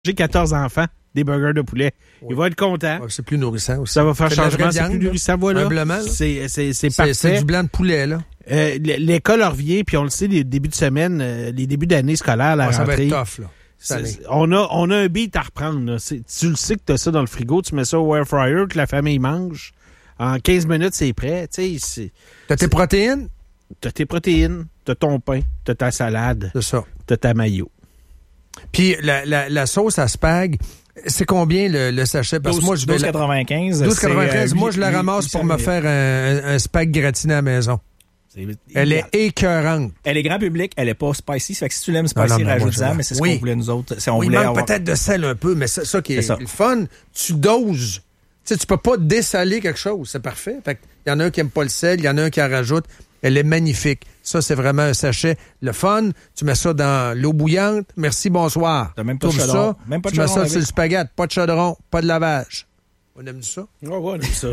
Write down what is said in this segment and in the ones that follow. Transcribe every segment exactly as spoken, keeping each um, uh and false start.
J'ai quatorze enfants, des burgers de poulet. Oui. Il va être content. Ouais, c'est plus nourrissant aussi. Ça va faire c'est changement. C'est viande, plus nourrissant, voilà. Humblement, c'est, c'est, c'est parfait. C'est, c'est du blanc de poulet, là. Euh, l'école revient, puis on le sait, les débuts de semaine, euh, les débuts d'année scolaire, la ah, ça rentrée. va être tough, là. On a, on a un beat à reprendre. Tu le sais que tu as ça dans le frigo, tu mets ça au air fryer, que la famille mange. En quinze minutes, c'est prêt. Tu sais, t'as tes protéines? T'as tes protéines, t'as ton pain, t'as ta salade. C'est ça. T'as ta mayo. Puis la, la, la sauce à spag, c'est combien le, le sachet? Parce que moi, je vais douze quatre-vingt-quinze. douze quatre-vingt-quinze. Moi, je la ramasse pour me faire un, un spag gratiné à la maison. C'est elle est écœurante. Elle est grand public, elle est pas spicy. Fait que si tu l'aimes spicy, rajoute-en, mais c'est ce oui. qu'on voulait nous autres. Si on oui, voulait il manque avoir... peut-être de sel un peu, mais c'est ça qui est, est le fun. Tu doses. Tu sais, tu peux pas dessaler quelque chose. C'est parfait. Fait il y en a un qui aime pas le sel, il y en a un qui en rajoute. Elle est magnifique. Ça, c'est vraiment un sachet. Le fun, tu mets ça dans l'eau bouillante. Merci, bonsoir. T'as même pas de chaudron. Ça, même pas de tu chaudron mets ça sur le spaghetti. Pas de chaudron, pas de lavage. On aime ça? Oh, ouais, on aime ça.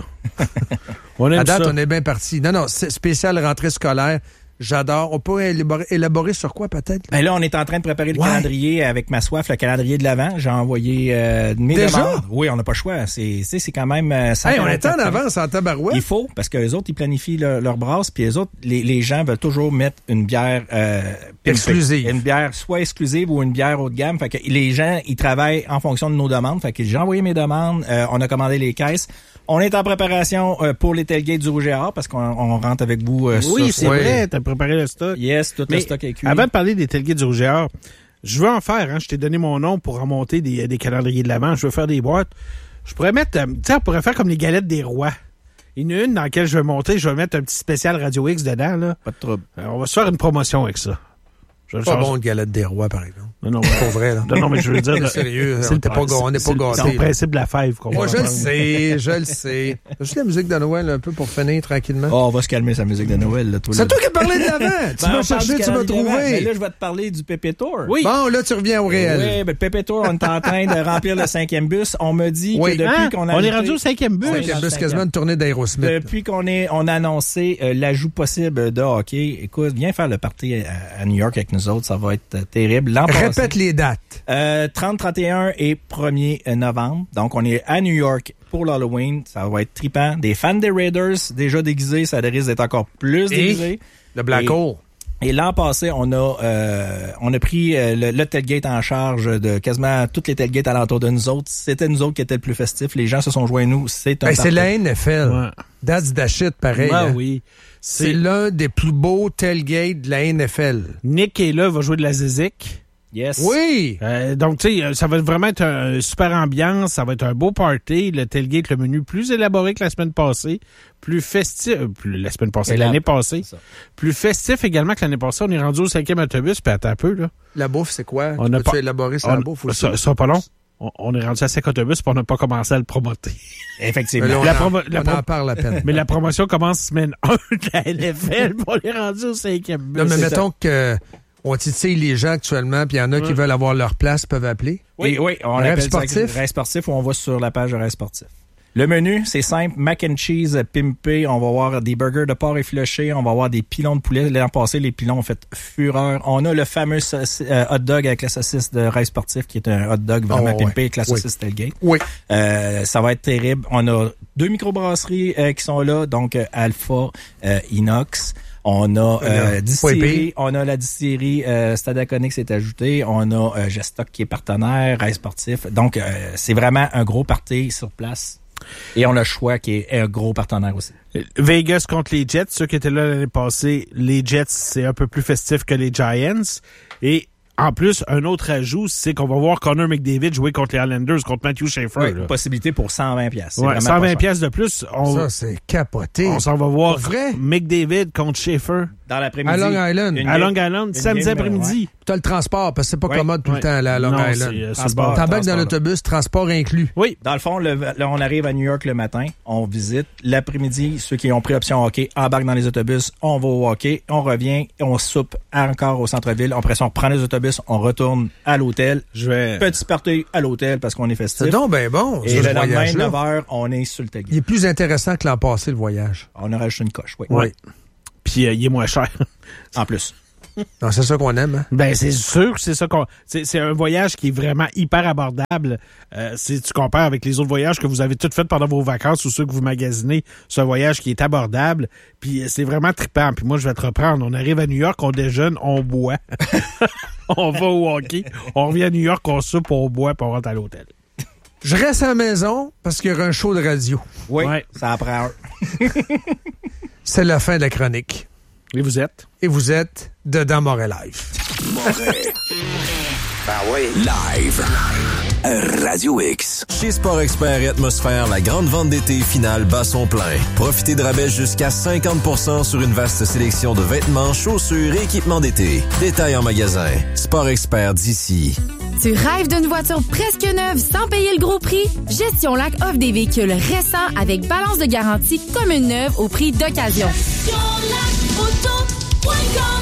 on aime à date, ça. On est bien parti. Non, non, c'est spécial rentrée scolaire. J'adore. On peut élaborer, élaborer sur quoi, peut-être? Ben là, on est en train de préparer le ouais. calendrier avec ma soif, le calendrier de l'Avent. J'ai envoyé euh, mes Déjà? demandes. Oui, on n'a pas le choix. C'est, c'est, c'est quand même... Euh, hey, on est en avance en tabarouette. Il faut, parce que les autres, ils planifient leur, leur brasse, puis les autres, les, les gens veulent toujours mettre une bière... Euh, exclusive. Une bière soit exclusive ou une bière haut de gamme. Fait que les gens, ils travaillent en fonction de nos demandes. Fait que j'ai envoyé mes demandes. Euh, on a commandé les caisses. On est en préparation euh, pour les tailgates du Rouge et Or parce qu'on on rentre avec vous euh, oui, sur... c'est oui, c'est vrai. T'as préparé le stock. Yes, tout mais le stock est cuit. Avant de parler des tailgates du Rouge et Or, je veux en faire. Hein, je t'ai donné mon nom pour remonter des, des calendriers de l'Avent. Je veux faire des boîtes. Je pourrais mettre... Euh, tu sais, on pourrait faire comme les galettes des rois. Il y en a une dans laquelle je vais monter. Je vais mettre un petit spécial Radio X dedans. Là. Pas de trouble. Euh, on va se faire une promotion avec ça. Je pas bon de galette des rois, par exemple. Non, non, c'est pas vrai, là. Non, non, mais je veux dire... sérieux, c'est, on n'est pas, on n'est pas gâtés. C'est le principe de la fève qu'on Moi, va je prendre. le sais, je le sais. Juste la musique de Noël un peu pour finir tranquillement. Oh, on va se calmer sa musique de Noël, là, toi. C'est toi qui as parlé de l'avant. Tu m'as cherché, tu m'as trouvé. Mais là, je vais te parler du Pépé Tour. Oui. Bon, là, tu reviens au réel. Oui, ben, le Pépé Tour, on est en train de remplir le cinquième bus. On me dit oui. que depuis hein? qu'on a... On est rendu au cinquième bus. Cinquième bus, quasiment une tournée d'Aerosmith. Depuis qu'on est, on a annoncé euh, l'ajout possible de hockey. Écoute, viens faire le party à, à New York avec nous autres. Ça va être euh, terrible. L'an Répète les dates. Euh, trente, trente et un et premier novembre. Donc, on est à New York pour l'Halloween. Ça va être trippant. Des fans des Raiders, déjà déguisés, ça risque d'être encore plus déguisé. Et le Black Hole. Et l'an passé, on a euh, on a pris euh, le, le tailgate en charge de quasiment toutes les tailgates alentour de nous autres. C'était nous autres qui étaient le plus festifs. Les gens se sont joints à nous. C'est un ben, c'est la N F L. Ouais. That's the shit, pareil. Ouais, hein? oui. C'est... c'est l'un des plus beaux tailgates de la N F L. Nick est là, va jouer de la Zizik. Yes. Oui! Euh, donc, tu sais, ça va vraiment être une super ambiance, ça va être un beau party. Le tailgate, le menu plus élaboré que la semaine passée, plus festif, euh, plus la semaine passée, l'année passée, plus festif également que l'année passée. On est rendu au cinquième autobus, puis attends un peu, là. La bouffe, c'est quoi? On a pas élaboré sur la bouffe aussi? Ça sera pas long. On, on est rendu à cinq autobus, puis on n'a pas commencé à le promoter. Effectivement. Là, on, la en, promo- la on pro- en parle à peine. Mais la promotion commence semaine un de la N F L, puis on est rendu au cinquième bus. Non, mais mettons que... On titille les gens actuellement, puis il y en a ouais. qui veulent avoir leur place, peuvent appeler. Oui, Et, oui, on Rêve appelle sportif. ça Rêve sportif ou on va sur la page de Rêve sportif. Le menu, c'est simple, mac and cheese pimpé, on va avoir des burgers de porc effiloché, on va avoir des pilons de poulet. L'an passé, les pilons ont fait fureur. On a le fameux sauci- euh, hot dog avec la saucisse de Rêve sportif, qui est un hot dog vraiment oh, pimpé ouais. avec la saucisse oui. tailgate. Oui. Euh, ça va être terrible. On a deux microbrasseries euh, qui sont là, donc euh, Alpha, euh, Inox. On a euh, distillerie, on a la distillerie euh, Stadaconix qui est ajoutée, on a euh, Gestock qui est partenaire, Rêve sportif. Donc, euh, c'est vraiment un gros party sur place. Et on a le choix qui est un gros partenaire aussi. Vegas contre les Jets, ceux qui étaient là l'année passée, les Jets, c'est un peu plus festif que les Giants. Et en plus, un autre ajout, c'est qu'on va voir Connor McDavid jouer contre les Islanders, contre Matthew Schaefer. Oui, possibilité pour cent vingt piastres. Ouais, cent vingt piastres de plus. On, ça, c'est capoté. On s'en va voir vrai? McDavid contre Schaefer. Dans l'après-midi. À Long Island. À Long Island, samedi après-midi. Ouais. Tu as le transport, parce que c'est pas ouais. commode tout ouais. le temps là, à Long non, Island. C'est, c'est T'embarques dans l'autobus, transport inclus. Oui. Dans le fond, le, là, on arrive à New York le matin, on visite. L'après-midi, ceux qui ont pris option hockey embarquent dans les autobus, on va au hockey, on revient, on soupe encore au centre-ville. Après ça, on prend les autobus, on retourne à l'hôtel. Je vais... Petit party à l'hôtel parce qu'on est festif. C'est donc ben bon. Et le lendemain, neuf heures, on est sur le tailgate. Il est plus intéressant que l'an passé, le voyage. On a rajouté une coche, oui. Oui. Puis euh, il est moins cher. En plus. Non, c'est ça qu'on aime. Hein? Ben, c'est sûr que c'est ça qu'on... C'est, c'est un voyage qui est vraiment hyper abordable. Euh, si tu compares avec les autres voyages que vous avez toutes faites pendant vos vacances ou ceux que vous magasinez, c'est un voyage qui est abordable. Puis c'est vraiment trippant. Puis moi, je vais te reprendre. On arrive à New York, on déjeune, on boit. On va au hockey. On revient à New York, on soupe, on boit, puis on rentre à l'hôtel. Je reste à la maison parce qu'il y aura un show de radio. Oui, ouais. Ça apprend. C'est la fin de la chronique. Et vous êtes? Et vous êtes dedans Montréal Live. Montréal. Ben oui. Live. Radio X. Chez Sport Expert et Atmosphère, la grande vente d'été finale bat son plein. Profitez de rabais jusqu'à cinquante pour cent sur une vaste sélection de vêtements, chaussures et équipements d'été. Détails en magasin. Sport Expert d'ici. Tu rêves d'une voiture presque neuve sans payer le gros prix? Gestion Lac offre des véhicules récents avec balance de garantie comme une neuve au prix d'occasion. gestion lac auto point com.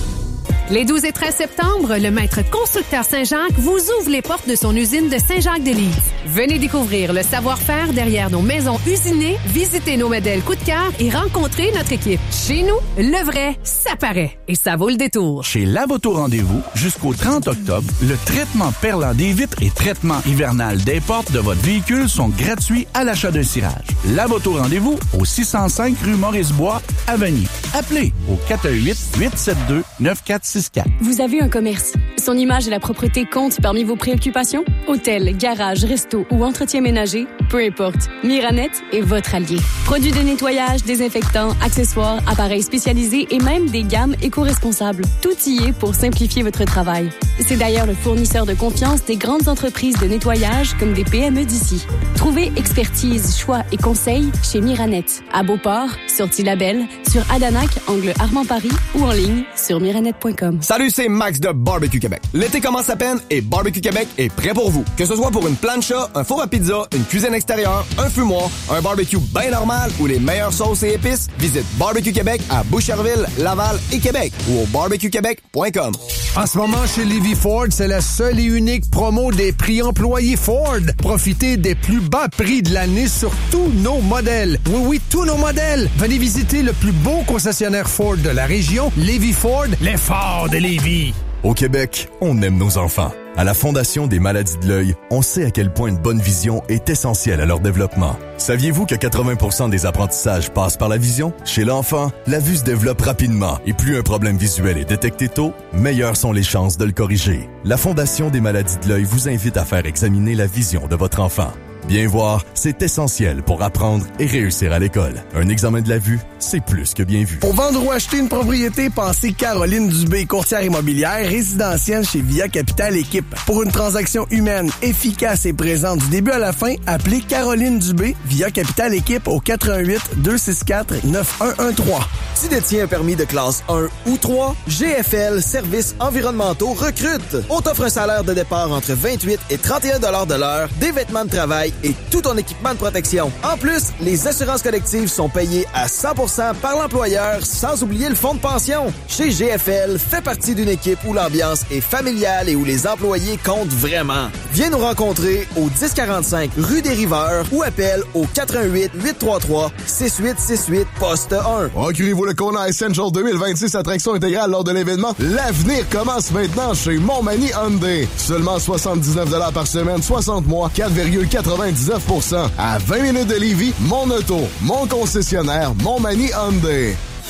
Les douze et treize septembre, le maître constructeur Saint-Jacques vous ouvre les portes de son usine de Saint-Jacques-de-Lise. Venez découvrir le savoir-faire derrière nos maisons usinées, visiter nos modèles coup de cœur et rencontrer notre équipe. Chez nous, le vrai, ça paraît. Et ça vaut le détour. Chez Lavoto Rendez-vous, jusqu'au trente octobre, le traitement perlant des vitres et traitement hivernal des portes de votre véhicule sont gratuits à l'achat d'un cirage. Lavoto Rendez-vous au six cent cinq rue Maurice-Bois, à Vanier. Appelez au quatre un huit, huit sept deux, neuf quatre six quatre. Vous avez un commerce. Son image et la propreté comptent parmi vos préoccupations? Hôtel, garage, resto ou entretien ménager? Peu importe. Miranet est votre allié. Produits de nettoyage, désinfectants, accessoires, appareils spécialisés et même des gammes éco-responsables. Tout y est pour simplifier votre travail. C'est d'ailleurs le fournisseur de confiance des grandes entreprises de nettoyage comme des P M E d'ici. Trouvez expertise, choix et conseils chez Miranet. À Beauport, sur Tillabel, sur Adanac, angle Armand-Paris ou en ligne sur miranet point com. Salut, c'est Max de Barbecue Québec. L'été commence à peine et Barbecue Québec est prêt pour vous. Que ce soit pour une plancha, un four à pizza, une cuisine extérieure, un fumoir, un barbecue bien normal ou les meilleures sauces et épices, visite Barbecue Québec à Boucherville, Laval et Québec ou au barbecue québec point com. En ce moment, chez Levy Ford, c'est la seule et unique promo des prix employés Ford. Profitez des plus bas prix de l'année sur tous nos modèles. Oui, oui, tous nos modèles. Venez visiter le plus beau concessionnaire Ford de la région, Levy Ford, les Ford de Lévis. Au Québec, on aime nos enfants. À la Fondation des maladies de l'œil, on sait à quel point une bonne vision est essentielle à leur développement. Saviez-vous que quatre-vingts pour cent des apprentissages passent par la vision? Chez l'enfant, la vue se développe rapidement et plus un problème visuel est détecté tôt, meilleures sont les chances de le corriger. La Fondation des maladies de l'œil vous invite à faire examiner la vision de votre enfant. Bien voir, c'est essentiel pour apprendre et réussir à l'école. Un examen de la vue, c'est plus que bien vu. Pour vendre ou acheter une propriété, pensez Caroline Dubé, courtière immobilière résidentielle chez Via Capital Équipe. Pour une transaction humaine, efficace et présente du début à la fin, appelez Caroline Dubé via Capital Équipe au quatre un huit, deux six quatre, neuf un un trois. Tu détiens un permis de classe un ou trois, G F L Services environnementaux recrute. On t'offre un salaire de départ entre vingt-huit et trente et un dollars de l'heure, des vêtements de travail et tout ton équipement de protection. En plus, les assurances collectives sont payées à cent pour cent par l'employeur, sans oublier le fonds de pension. Chez G F L, fais partie d'une équipe où l'ambiance est familiale et où les employés comptent vraiment. Viens nous rencontrer au dix quarante-cinq rue des Riveurs ou appelle au quatre un huit, huit trois trois, six huit six huit, poste un. Procurez-vous le Kona Essential deux mille vingt-six attraction intégrale lors de l'événement. L'avenir commence maintenant chez Montmagny Hyundai. Seulement soixante-dix-neuf dollars par semaine, soixante mois, quatre virgule quatre-vingt-dix-neuf pour cent. À vingt minutes de Lévis, mon auto, mon concessionnaire, Montmagny Hyundai.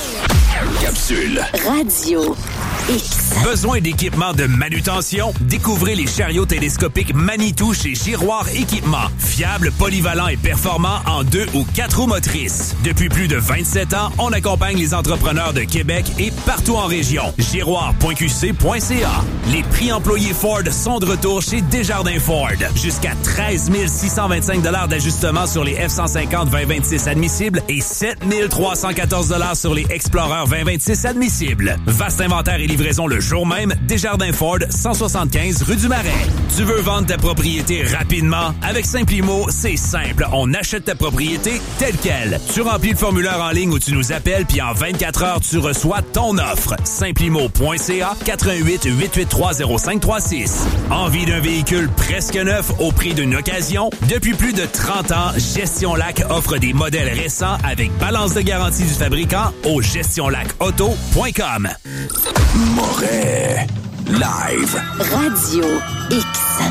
Capsule. Radio X. Besoin d'équipement de manutention? Découvrez les chariots télescopiques Manitou chez Giroir Équipement. Fiable, polyvalent et performant en deux ou quatre roues motrices. Depuis plus de vingt-sept ans, on accompagne les entrepreneurs de Québec et partout en région. giroir point q c point c a. Les prix employés Ford sont de retour chez Desjardins Ford. Jusqu'à treize mille six cent vingt-cinq dollars d'ajustement sur les F cent cinquante vingt vingt-six admissibles et sept mille trois cent quatorze dollars sur les Explorer vingt vingt-six admissibles. Vaste inventaire et livraison le jour même. Desjardins Ford, cent soixante-quinze rue du Marais. Tu veux vendre ta propriété rapidement? Avec Simplimo, c'est simple. On achète ta propriété telle quelle. Tu remplis le formulaire en ligne où tu nous appelles, puis en vingt-quatre heures, tu reçois ton offre. Simplimo point c a, quatre un huit, huit huit trois, zéro cinq trois six. Envie d'un véhicule presque neuf au prix d'une occasion? Depuis plus de trente ans, Gestion Lac offre des modèles récents avec balance de garantie du fabricant au gestion lac auto point com. Moret. Live. Radio X.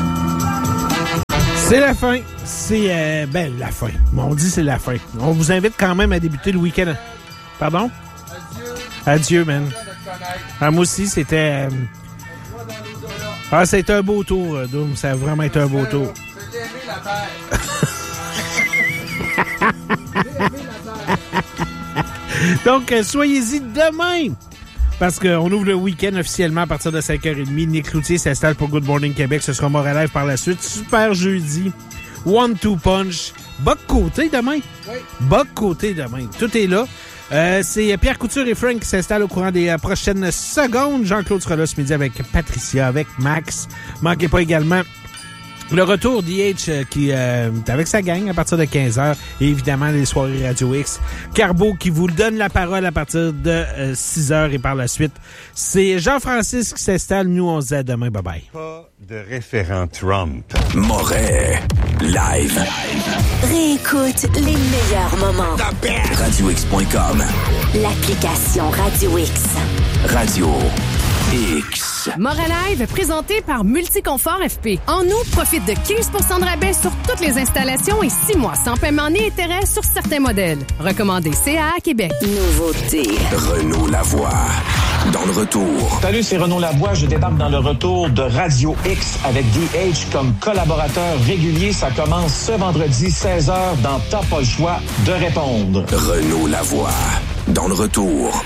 C'est la fin. C'est, euh, ben, la fin. On dit c'est la fin. On vous invite quand même à débuter le week-end. Pardon? Adieu. Adieu, man. Ah, moi aussi, c'était... Euh... Ah, c'était un beau tour, Doom. Ça a vraiment été un beau tour. J'ai aimé la terre. Donc, euh, soyez-y demain! Parce qu'on ouvre le week-end officiellement à partir de cinq heures trente. Nick Cloutier s'installe pour Good Morning Québec. Ce sera Moret Live par la suite. Super jeudi. One Two Punch. Boc côté demain. Oui. Boc côté demain. Tout est là. Euh, c'est Pierre Couture et Frank qui s'installent au courant des euh, prochaines secondes. Jean-Claude sera là ce midi avec Patricia, avec Max. Manquez pas également le retour d'I H euh, qui euh, est avec sa gang à partir de quinze heures. Et évidemment, les soirées Radio X. Carbo qui vous donne la parole à partir de euh, six heures. Et par la suite, c'est Jean-Francis qui s'installe. Nous, on se dit à demain. Bye-bye. Pas de référent Trump. Moret. Live. Réécoute les meilleurs moments. radio x point com. L'application Radio X. Radio X. Moret Live, présenté par Multiconfort F P. En août, profite de quinze pour cent de rabais sur toutes les installations et six mois sans paiement ni intérêt sur certains modèles. Recommandé C A A Québec. Nouveauté. Renaud Lavoie. Dans le retour. Salut, c'est Renaud Lavoie. Je débarque dans le retour de Radio X avec D H comme collaborateur régulier. Ça commence ce vendredi seize heures dans T'as pas le choix de répondre. Renaud Lavoie. Dans le retour.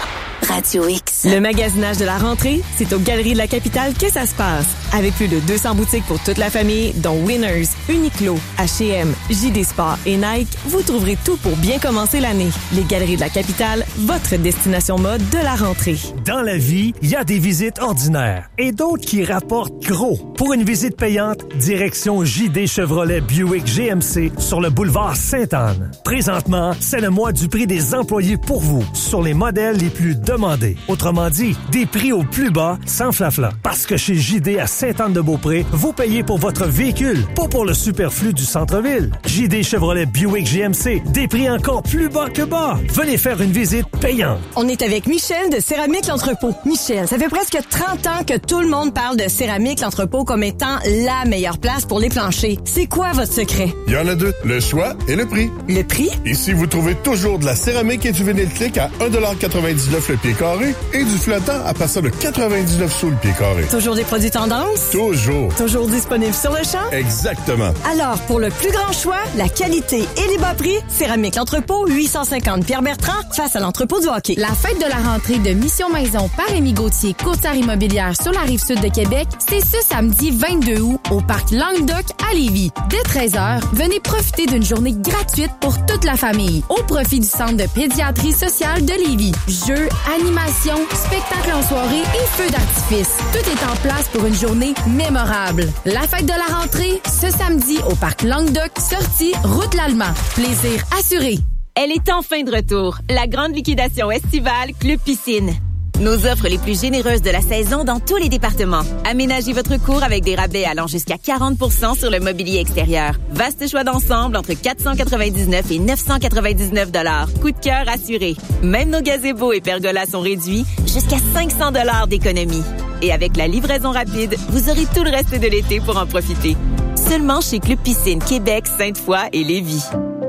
Radio X. Le magasinage de la rentrée, c'est aux Galeries de la Capitale que ça se passe. Avec plus de deux cents boutiques pour toute la famille, dont Winners, Uniqlo, H et M, J D Sport et Nike, vous trouverez tout pour bien commencer l'année. Les Galeries de la Capitale, votre destination mode de la rentrée. Dans la vie, il y a des visites ordinaires et d'autres qui rapportent gros. Pour une visite payante, direction J D Chevrolet Buick G M C sur le boulevard Sainte-Anne. Présentement, c'est le mois du prix des employés pour vous sur les modèles les plus demandés. Autrement dit, des prix au plus bas sans flafla. Parce que chez J D à Sainte-Anne-de-Beaupré, vous payez pour votre véhicule, pas pour le superflu du centre-ville. J D Chevrolet Buick G M C, des prix encore plus bas que bas. Venez faire une visite payante. On est avec Michel de Céramique L'Entrepôt. Michel, ça fait presque trente ans que tout le monde parle de Céramique L'Entrepôt comme étant la meilleure place pour les planchers. C'est quoi votre secret? Il y en a deux, le choix et le prix. Le prix? Ici, vous trouvez toujours de la céramique et du vinyle click à un dollar quatre-vingt-dix-neuf le pied carré et du flottant à partir de quatre-vingt-dix-neuf sous le pied carré. Toujours des produits tendance? Toujours. Toujours disponibles sur le champ? Exactement. Alors, pour le plus grand choix, la qualité et les bas prix, Céramique L'Entrepôt, huit cent cinquante Pierre-Bertrand, face à l'entrepôt du hockey. La fête de la rentrée de Mission Maison par Rémi Gauthier, Côte-Terre Immobilière sur la Rive-Sud de Québec, c'est ce samedi vingt-deux août au parc Languedoc à Lévis. Dès treize heures, venez profiter d'une journée gratuite pour toute la famille au profit du Centre de pédiatrie sociale de Lévis. Jeux, animations, spectacles en soirée et feux d'artifice. Tout est en place pour une journée mémorable. La fête de la rentrée, ce samedi au parc Languedoc, sortie route l'Allemand. Plaisir assuré. Elle est enfin de retour. La grande liquidation estivale Club Piscine. Nos offres les plus généreuses de la saison dans tous les départements. Aménagez votre cour avec des rabais allant jusqu'à quarante pour cent sur le mobilier extérieur. Vaste choix d'ensemble entre quatre cent quatre-vingt-dix-neuf et neuf cent quatre-vingt-dix-neuf dollars. Coup de cœur assuré. Même nos gazebos et pergolas sont réduits jusqu'à cinq cents dollars d'économie. Et avec la livraison rapide, vous aurez tout le reste de l'été pour en profiter. Seulement chez Club Piscine Québec, Sainte-Foy et Lévis.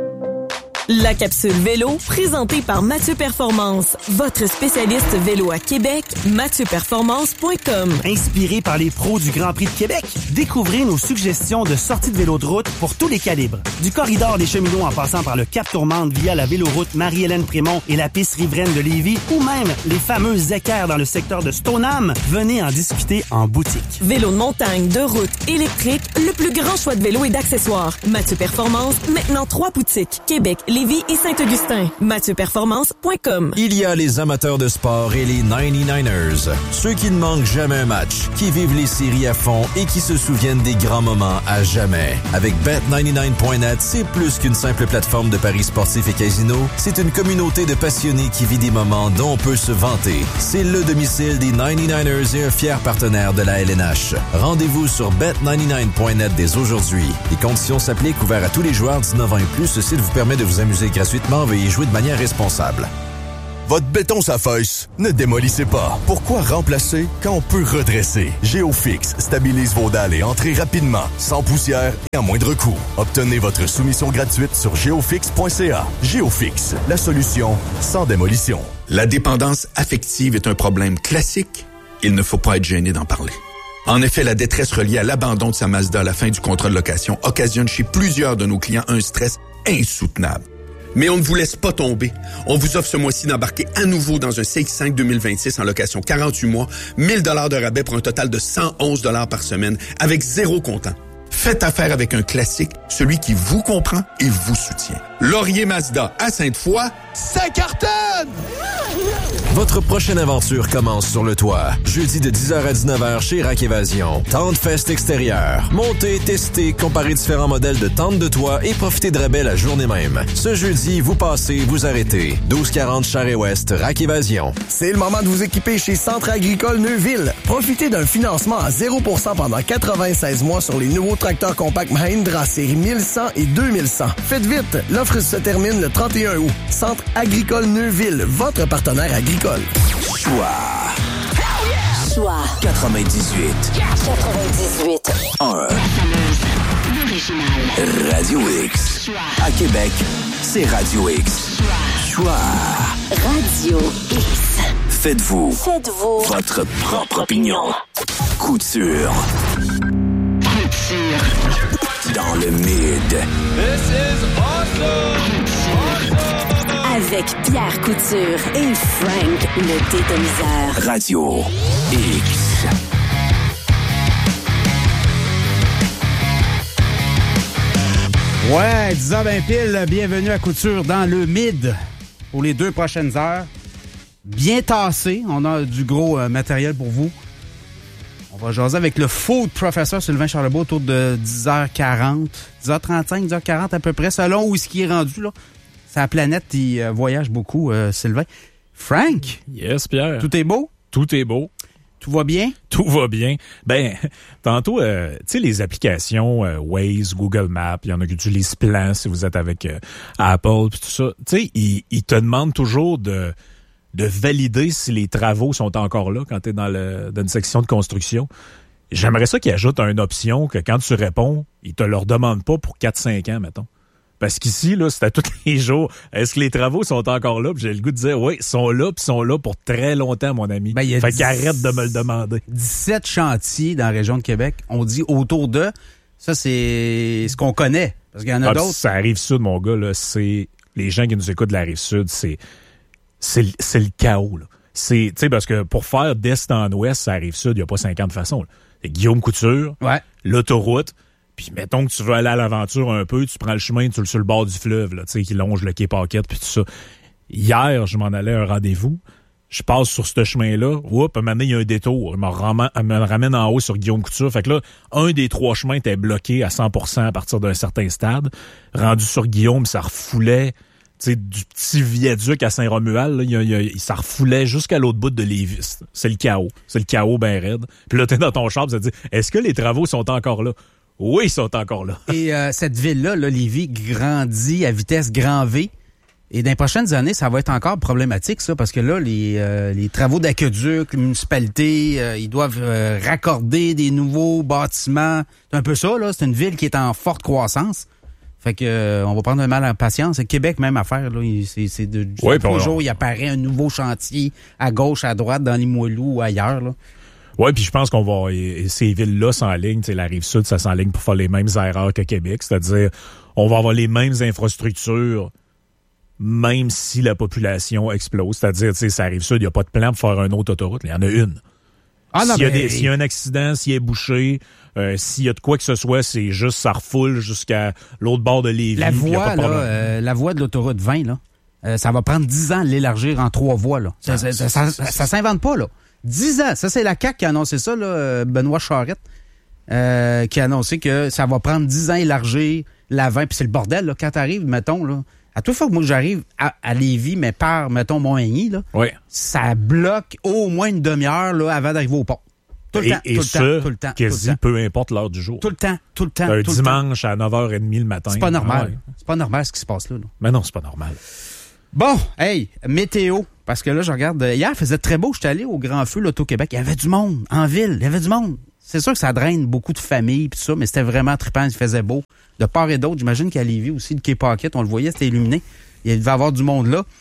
La capsule vélo, présentée par Mathieu Performance, votre spécialiste vélo à Québec, mathieu performance point com. Inspiré par les pros du Grand Prix de Québec, découvrez nos suggestions de sorties de vélo de route pour tous les calibres. Du corridor des cheminots en passant par le Cap Tourmente via la véloroute Marie-Hélène Prémont et la piste riveraine de Lévis, ou même les fameuses équerres dans le secteur de Stoneham, venez en discuter en boutique. Vélo de montagne, de route, électrique, le plus grand choix de vélos et d'accessoires. Mathieu Performance, maintenant trois boutiques, Québec, Lévis et Saint-Augustin. mathieu performance point com. Il y a les amateurs de sport et les quatre-vingt-dix-neuf ers. Ceux qui ne manquent jamais un match, qui vivent les séries à fond et qui se souviennent des grands moments à jamais. Avec bet quatre-vingt-dix-neuf point net, c'est plus qu'une simple plateforme de paris sportifs et casino. C'est une communauté de passionnés qui vit des moments dont on peut se vanter. C'est le domicile des quatre-vingt-dix-neuf ers et un fier partenaire de la L N H. Rendez-vous sur bet quatre-vingt-dix-neuf point net dès aujourd'hui. Les conditions s'appliquent, ouverts à tous les joueurs dix-neuf ans et plus. Ce site vous permet de vous amuser gratuitement. Veuillez jouer de manière responsable. Votre béton s'affaisse? Ne démolissez pas. Pourquoi remplacer quand on peut redresser? GeoFix stabilise vos dalles et entrées rapidement, sans poussière et à moindre coût. Obtenez votre soumission gratuite sur geofix point c a. GeoFix, la solution sans démolition. La dépendance affective est un problème classique. Il ne faut pas être gêné d'en parler. En effet, la détresse reliée à l'abandon de sa Mazda à la fin du contrat de location occasionne chez plusieurs de nos clients un stress insoutenable. Mais on ne vous laisse pas tomber. On vous offre ce mois-ci d'embarquer à nouveau dans un C X cinq deux mille vingt-six en location quarante-huit mois, mille dollars de rabais pour un total de cent onze dollars par semaine, avec zéro comptant. Faites affaire avec un classique, celui qui vous comprend et vous soutient. Laurier Mazda à Sainte-Foy, ça cartonne! Votre prochaine aventure commence sur le toit. Jeudi de dix heures à dix-neuf heures chez Rack Évasion. Tente Fest extérieur. Montez, testez, comparez différents modèles de tentes de toit et profitez de rabais la journée même. Ce jeudi, vous passez, vous arrêtez. douze quarante Charest-Ouest, Rack Évasion. C'est le moment de vous équiper chez Centre agricole Neuville. Profitez d'un financement à zéro pour cent pendant quatre-vingt-seize mois sur les nouveaux tracteurs compacts Mahindra série mille cent et deux mille cent. Faites vite, l'offre se termine le trente et un août. Centre agricole Neuville, votre partenaire agricole. Choix. Choix. quatre-vingt-dix-huit. quatre-vingt-dix-huit. un. Radio X. À Québec, c'est Radio X. Choix. Radio X. Faites-vous. Faites-vous. Votre propre opinion. Couture. Couture. Dans le mid. This is awesome. Avec Pierre Couture et Frank le détoniseur. Radio X. Ouais, dix heures vingt pile, bienvenue à Couture dans le mid pour les deux prochaines heures. Bien tassé, on a du gros euh, matériel pour vous. On va jaser avec le food professeur Sylvain Charlebois autour de dix heures quarante, dix heures trente-cinq, dix heures quarante à peu près, selon où est-ce qu'il est rendu, là. Sa planète, il euh, voyage beaucoup, euh, Sylvain. Frank? Yes, Pierre. Tout est beau? Tout est beau. Tout va bien? Tout va bien. Ben, tantôt, euh, tu sais, les applications euh, Waze, Google Maps, il y en a qui utilisent Plan si vous êtes avec euh, Apple, puis tout ça. Tu sais, ils, ils te demandent toujours de, de valider si les travaux sont encore là quand tu es dans, le, dans une section de construction. J'aimerais ça qu'ils ajoutent une option que quand tu réponds, ils te le redemandent pas pour quatre cinq ans, mettons. Parce qu'ici, là, c'est à tous les jours. Est-ce que les travaux sont encore là? Puis j'ai le goût de dire, oui, ils sont là, puis ils sont là pour très longtemps, mon ami. Ben, fait qu'arrête de me le demander. dix-sept chantiers dans la région de Québec. On dit autour de. Ça, c'est ce qu'on connaît. Parce qu'il y en a ah, d'autres. Ça arrive sud, mon gars, là. C'est. Les gens qui nous écoutent de la rive sud, c'est. C'est, c'est le chaos, là. C'est. Tu sais, parce que pour faire d'est en ouest, ça arrive sud, il n'y a pas cinquante façons, là. C'est Guillaume Couture. Ouais. L'autoroute. Puis mettons que tu veux aller à l'aventure un peu, tu prends le chemin, tu es sur le bord du fleuve, là, tu sais, qui longe le quai Paquette, puis tout ça. Hier, je m'en allais à un rendez-vous. Je passe sur ce chemin-là. Oups, à un moment donné, il y a un détour. Il me ramène, me ramène en haut sur Guillaume Couture. Fait que là, un des trois chemins était bloqué à cent pour cent à partir d'un certain stade. Rendu sur Guillaume, ça refoulait, tu sais, du petit viaduc à Saint-Romuald, là, il, il, il, ça refoulait jusqu'à l'autre bout de Lévis. C'est le chaos. C'est le chaos ben raide. Puis là, t'es dans ton char, ça te dit, est-ce que les travaux sont encore là? Oui, ils sont encore là. Et euh, cette ville-là, là, Lévis, grandit à vitesse grand V. Et dans les prochaines années, ça va être encore problématique, ça, parce que là, les, euh, les travaux d'aqueduc, les municipalités, euh, ils doivent euh, raccorder des nouveaux bâtiments. C'est un peu ça, là. C'est une ville qui est en forte croissance. Fait que euh, on va prendre un mal en patience. C'est Québec, même affaire, là. C'est, c'est de oui, tous les jours, il apparaît un nouveau chantier à gauche, à droite, dans Limoilou ou ailleurs, là. Oui, puis je pense qu'on va... Et ces villes-là s'enlignent, tu sais, la Rive-Sud, ça s'enligne pour faire les mêmes erreurs que Québec, c'est-à-dire on va avoir les mêmes infrastructures même si la population explose. C'est-à-dire, tu sais, ça Rive-Sud, il n'y a pas de plan pour faire une autre autoroute. Il y en a une. Ah, non, s'il, y a des, s'il y a un accident, s'il est bouché, euh, s'il y a de quoi que ce soit, c'est juste, ça refoule jusqu'à l'autre bord de Lévis. La voie, là, euh, la voie de l'autoroute vingt, là, euh, ça va prendre dix ans de l'élargir en trois voies, là. Ça, ah, ça, ça, ça, ça, ça s'invente pas, là. dix ans. Ça, c'est la C A Q qui a annoncé ça, là, Benoît Charette, euh, qui a annoncé que ça va prendre dix ans élargir la vingt. Puis c'est le bordel, là. Quand t'arrives, mettons, là, à toute fois que moi j'arrive à, à Lévis, mais par, mettons, Montmagny, là, oui. Ça bloque au moins une demi-heure, là, avant d'arriver au pont. Tout le et, temps, et tout le ce, temps, tout le temps. quasi tout le temps. peu importe l'heure du jour. Tout le temps, tout le temps. Un tout dimanche le temps. À neuf heures trente le matin. C'est pas normal. Ah ouais. C'est pas normal ce qui se passe là. là. Mais non, c'est pas normal. Bon, hey, météo. Parce que là, je regarde, hier, il faisait très beau. J'étais allé au Grand Feu, l'Auto-Québec. Il y avait du monde en ville. Il y avait du monde. C'est sûr que ça draine beaucoup de familles puis tout ça, mais c'était vraiment trippant. Il faisait beau. De part et d'autre, j'imagine qu'à Lévis aussi, le Quai Pocket, on le voyait, c'était illuminé. Il devait y avoir du monde là.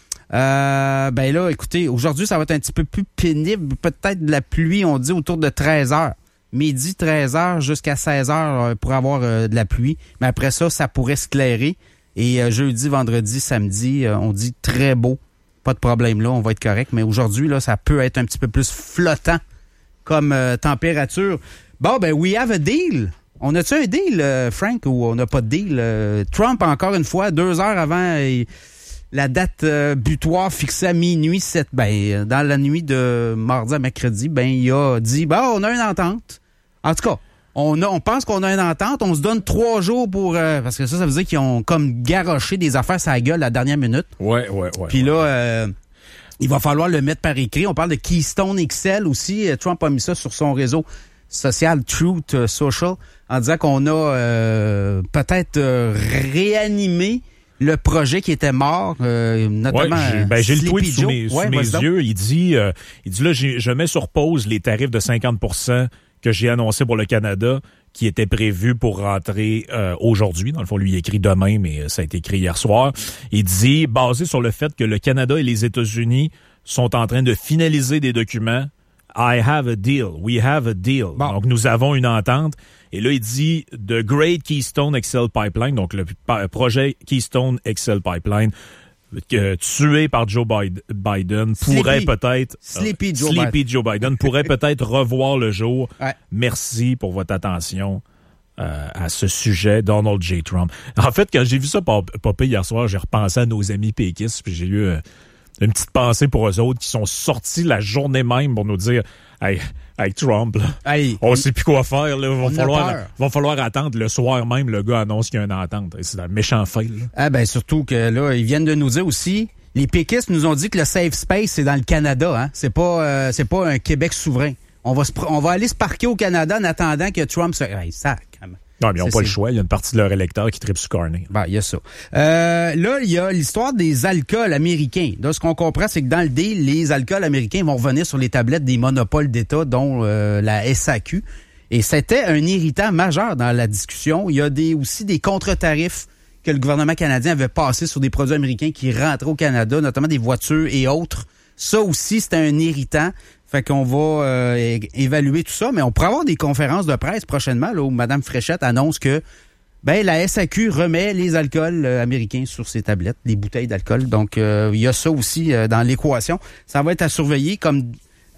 Euh, ben là, écoutez, aujourd'hui, ça va être un petit peu plus pénible. Peut-être de la pluie, on dit, autour de treize heures. Midi, treize heures jusqu'à seize heures pour avoir euh, de la pluie. Mais après ça, ça pourrait s'éclairer. Et euh, jeudi, vendredi, samedi, euh, on dit très beau. Pas de problème là, on va être correct. Mais aujourd'hui, là, ça peut être un petit peu plus flottant comme euh, température. Bon, ben, we have a deal. On a-tu un deal, euh, Frank, ou on n'a pas de deal? Euh, Trump, encore une fois, deux heures avant euh, la date euh, butoir fixée à minuit, sept, ben, dans la nuit de mardi à mercredi, ben, il a dit, ben, on a une entente. En tout cas, on a, on pense qu'on a une entente. On se donne trois jours pour... Euh, parce que ça, ça veut dire qu'ils ont comme garoché des affaires sur la gueule à la dernière minute. Ouais, ouais, ouais. Puis là, euh, il va falloir le mettre par écrit. On parle de Keystone X L aussi. Trump a mis ça sur son réseau social, Truth Social, en disant qu'on a euh, peut-être euh, réanimé le projet qui était mort, euh, notamment... Ouais, j'ai, ben, j'ai le tweet sous Joe. mes, sous ouais, mes yeux. Il dit, euh, il dit là, j'ai, je mets sur pause les tarifs de cinquante pour cent que j'ai annoncé pour le Canada, qui étaient prévus pour rentrer euh, aujourd'hui. Dans le fond, lui, il écrit demain, mais ça a été écrit hier soir. Il dit, basé sur le fait que le Canada et les États-Unis sont en train de finaliser des documents, I have a deal. We have a deal. Bon. Donc, nous avons une entente. Et là, il dit, The Great Keystone X L Pipeline, donc le projet Keystone X L Pipeline, Euh, tué par Joe Biden pourrait Sleepy. peut-être Sleepy, euh, Joe, Sleepy Biden. Joe Biden pourrait peut-être revoir le jour. Ouais. Merci pour votre attention euh, à ce sujet, Donald J. Trump. En fait, quand j'ai vu ça popper hier soir, j'ai repensé à nos amis péquistes, puis j'ai eu euh, une petite pensée pour eux autres qui sont sortis la journée même pour nous dire hey, avec Trump, là, hey, on sait plus quoi faire. Là, va, falloir, peur. va falloir attendre le soir même, le gars annonce qu'il y a une entente. C'est un méchant fail. Là. Ah ben surtout que là, ils viennent de nous dire aussi, les péquistes nous ont dit que le safe space, c'est dans le Canada. Hein? C'est pas euh, c'est pas un Québec souverain. On va se, on va aller se parquer au Canada en attendant que Trump se... Hey, sac. Non, mais ils n'ont C'est, pas c'est... le choix. Il y a une partie de leur électeur qui tripe sur Carney. Ben, il y a ça. Euh, là, il y a l'histoire des alcools américains. Là, ce qu'on comprend, c'est que dans le deal, les alcools américains vont revenir sur les tablettes des monopoles d'État, dont euh, la S A Q. Et c'était un irritant majeur dans la discussion. Il y a des, aussi des contre-tarifs que le gouvernement canadien avait passés sur des produits américains qui rentraient au Canada, notamment des voitures et autres. Ça aussi, c'était un irritant. Fait qu'on va euh, é- évaluer tout ça, mais on pourrait avoir des conférences de presse prochainement là, où Mme Fréchette annonce que ben la S A Q remet les alcools euh, américains sur ses tablettes, les bouteilles d'alcool. Donc, euh, il y a ça aussi euh, dans l'équation. Ça va être à surveiller comme,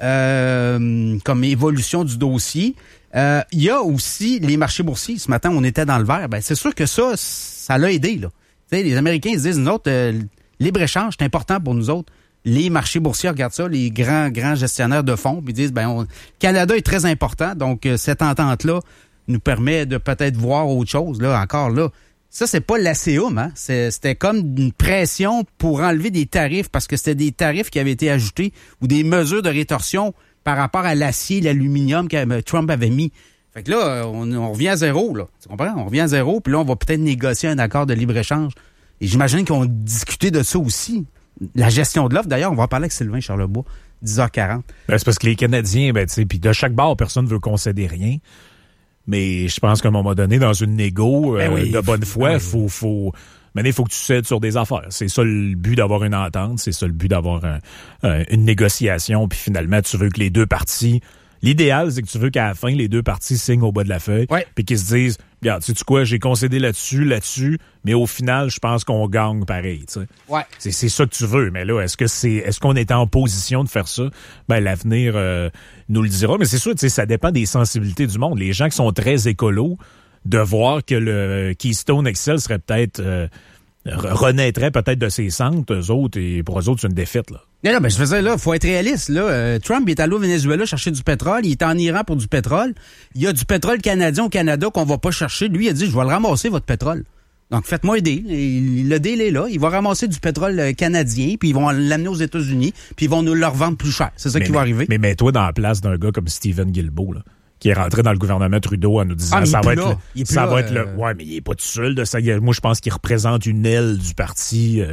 euh, comme évolution du dossier. Euh, il y a aussi les marchés boursiers. Ce matin, on était dans le vert. Ben, c'est sûr que ça, ça l'a aidé. Là. T'sais, les Américains ils se disent, nous autres, euh, libre-échange, c'est important pour nous autres. Les marchés boursiers regardent ça, les grands grands gestionnaires de fonds, puis ils disent ben on, Canada est très important, donc euh, cette entente-là nous permet de peut-être voir autre chose. Là, encore là, ça c'est pas l'ASEUM, hein, c'est, c'était comme une pression pour enlever des tarifs parce que c'était des tarifs qui avaient été ajoutés ou des mesures de rétorsion par rapport à l'acier, l'aluminium que Trump avait mis. Fait que là, on, on revient à zéro, là. Tu comprends? On revient à zéro, puis là on va peut-être négocier un accord de libre-échange. Et j'imagine qu'ils ont discuté de ça aussi. La gestion de l'offre, d'ailleurs, on va en parler avec Sylvain Charlebois, dix heures quarante. Ben, c'est parce que les Canadiens, ben, tu sais, puis de chaque bord, personne ne veut concéder rien. Mais je pense qu'à un moment donné, dans une négo ben euh, oui, de bonne foi, il ben faut, faut, maintenant, il faut que tu cèdes sur des affaires. C'est ça le but d'avoir une entente, c'est ça le but d'avoir un, un, une négociation, puis finalement, tu veux que les deux parties... L'idéal, c'est que tu veux qu'à la fin, les deux parties signent au bas de la feuille, ouais. puis qu'ils se disent, regarde, sais-tu quoi, j'ai concédé là-dessus, là-dessus, mais au final, je pense qu'on gagne pareil, tu sais. Ouais. C'est, c'est ça que tu veux, mais là, est-ce que c'est, est-ce qu'on est en position de faire ça? Ben, l'avenir euh, nous le dira, mais c'est sûr, tu sais, ça dépend des sensibilités du monde. Les gens qui sont très écolos, de voir que le Keystone X L serait peut-être... Euh, renaîtrait peut-être de ses centres, eux autres, et pour eux autres, c'est une défaite, là. Non, non, mais je faisais là, faut être réaliste, là. Euh, Trump, il est allé au Venezuela chercher du pétrole, il est en Iran pour du pétrole. Il y a du pétrole canadien au Canada qu'on va pas chercher. Lui, il a dit, je vais le ramasser, votre pétrole. Donc, faites-moi aider. Le deal est là. Il va ramasser du pétrole canadien, puis ils vont l'amener aux États-Unis, puis ils vont nous le revendre plus cher. C'est ça mais, qui va arriver. Mais mets-toi dans la place d'un gars comme Stephen Guilbeault, là, qui est rentré dans le gouvernement Trudeau en nous disant ah, ça va là. être le, ça là, va être euh... le ouais mais il est pas tout seul de ça. Moi je pense qu'il représente une aile du parti euh,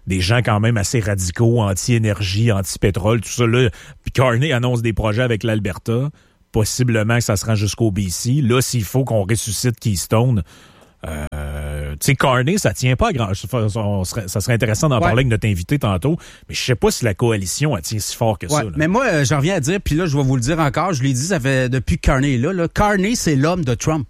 des gens quand même assez radicaux, anti-énergie, anti-pétrole, tout ça. Là, puis Carney annonce des projets avec l'Alberta. Possiblement que ça se rend jusqu'au B C. Là, s'il faut qu'on ressuscite Keystone, euh, tu sais, Carney, ça tient pas à grand... Ça serait intéressant d'en ouais. parler avec notre invité tantôt, mais je sais pas si la coalition, elle tient si fort que ouais, ça. Là. Mais moi, euh, j'en reviens à dire, puis là, je vais vous le dire encore, je l'ai dit, ça fait depuis que Carney est là, là. Carney, c'est l'homme de Trump.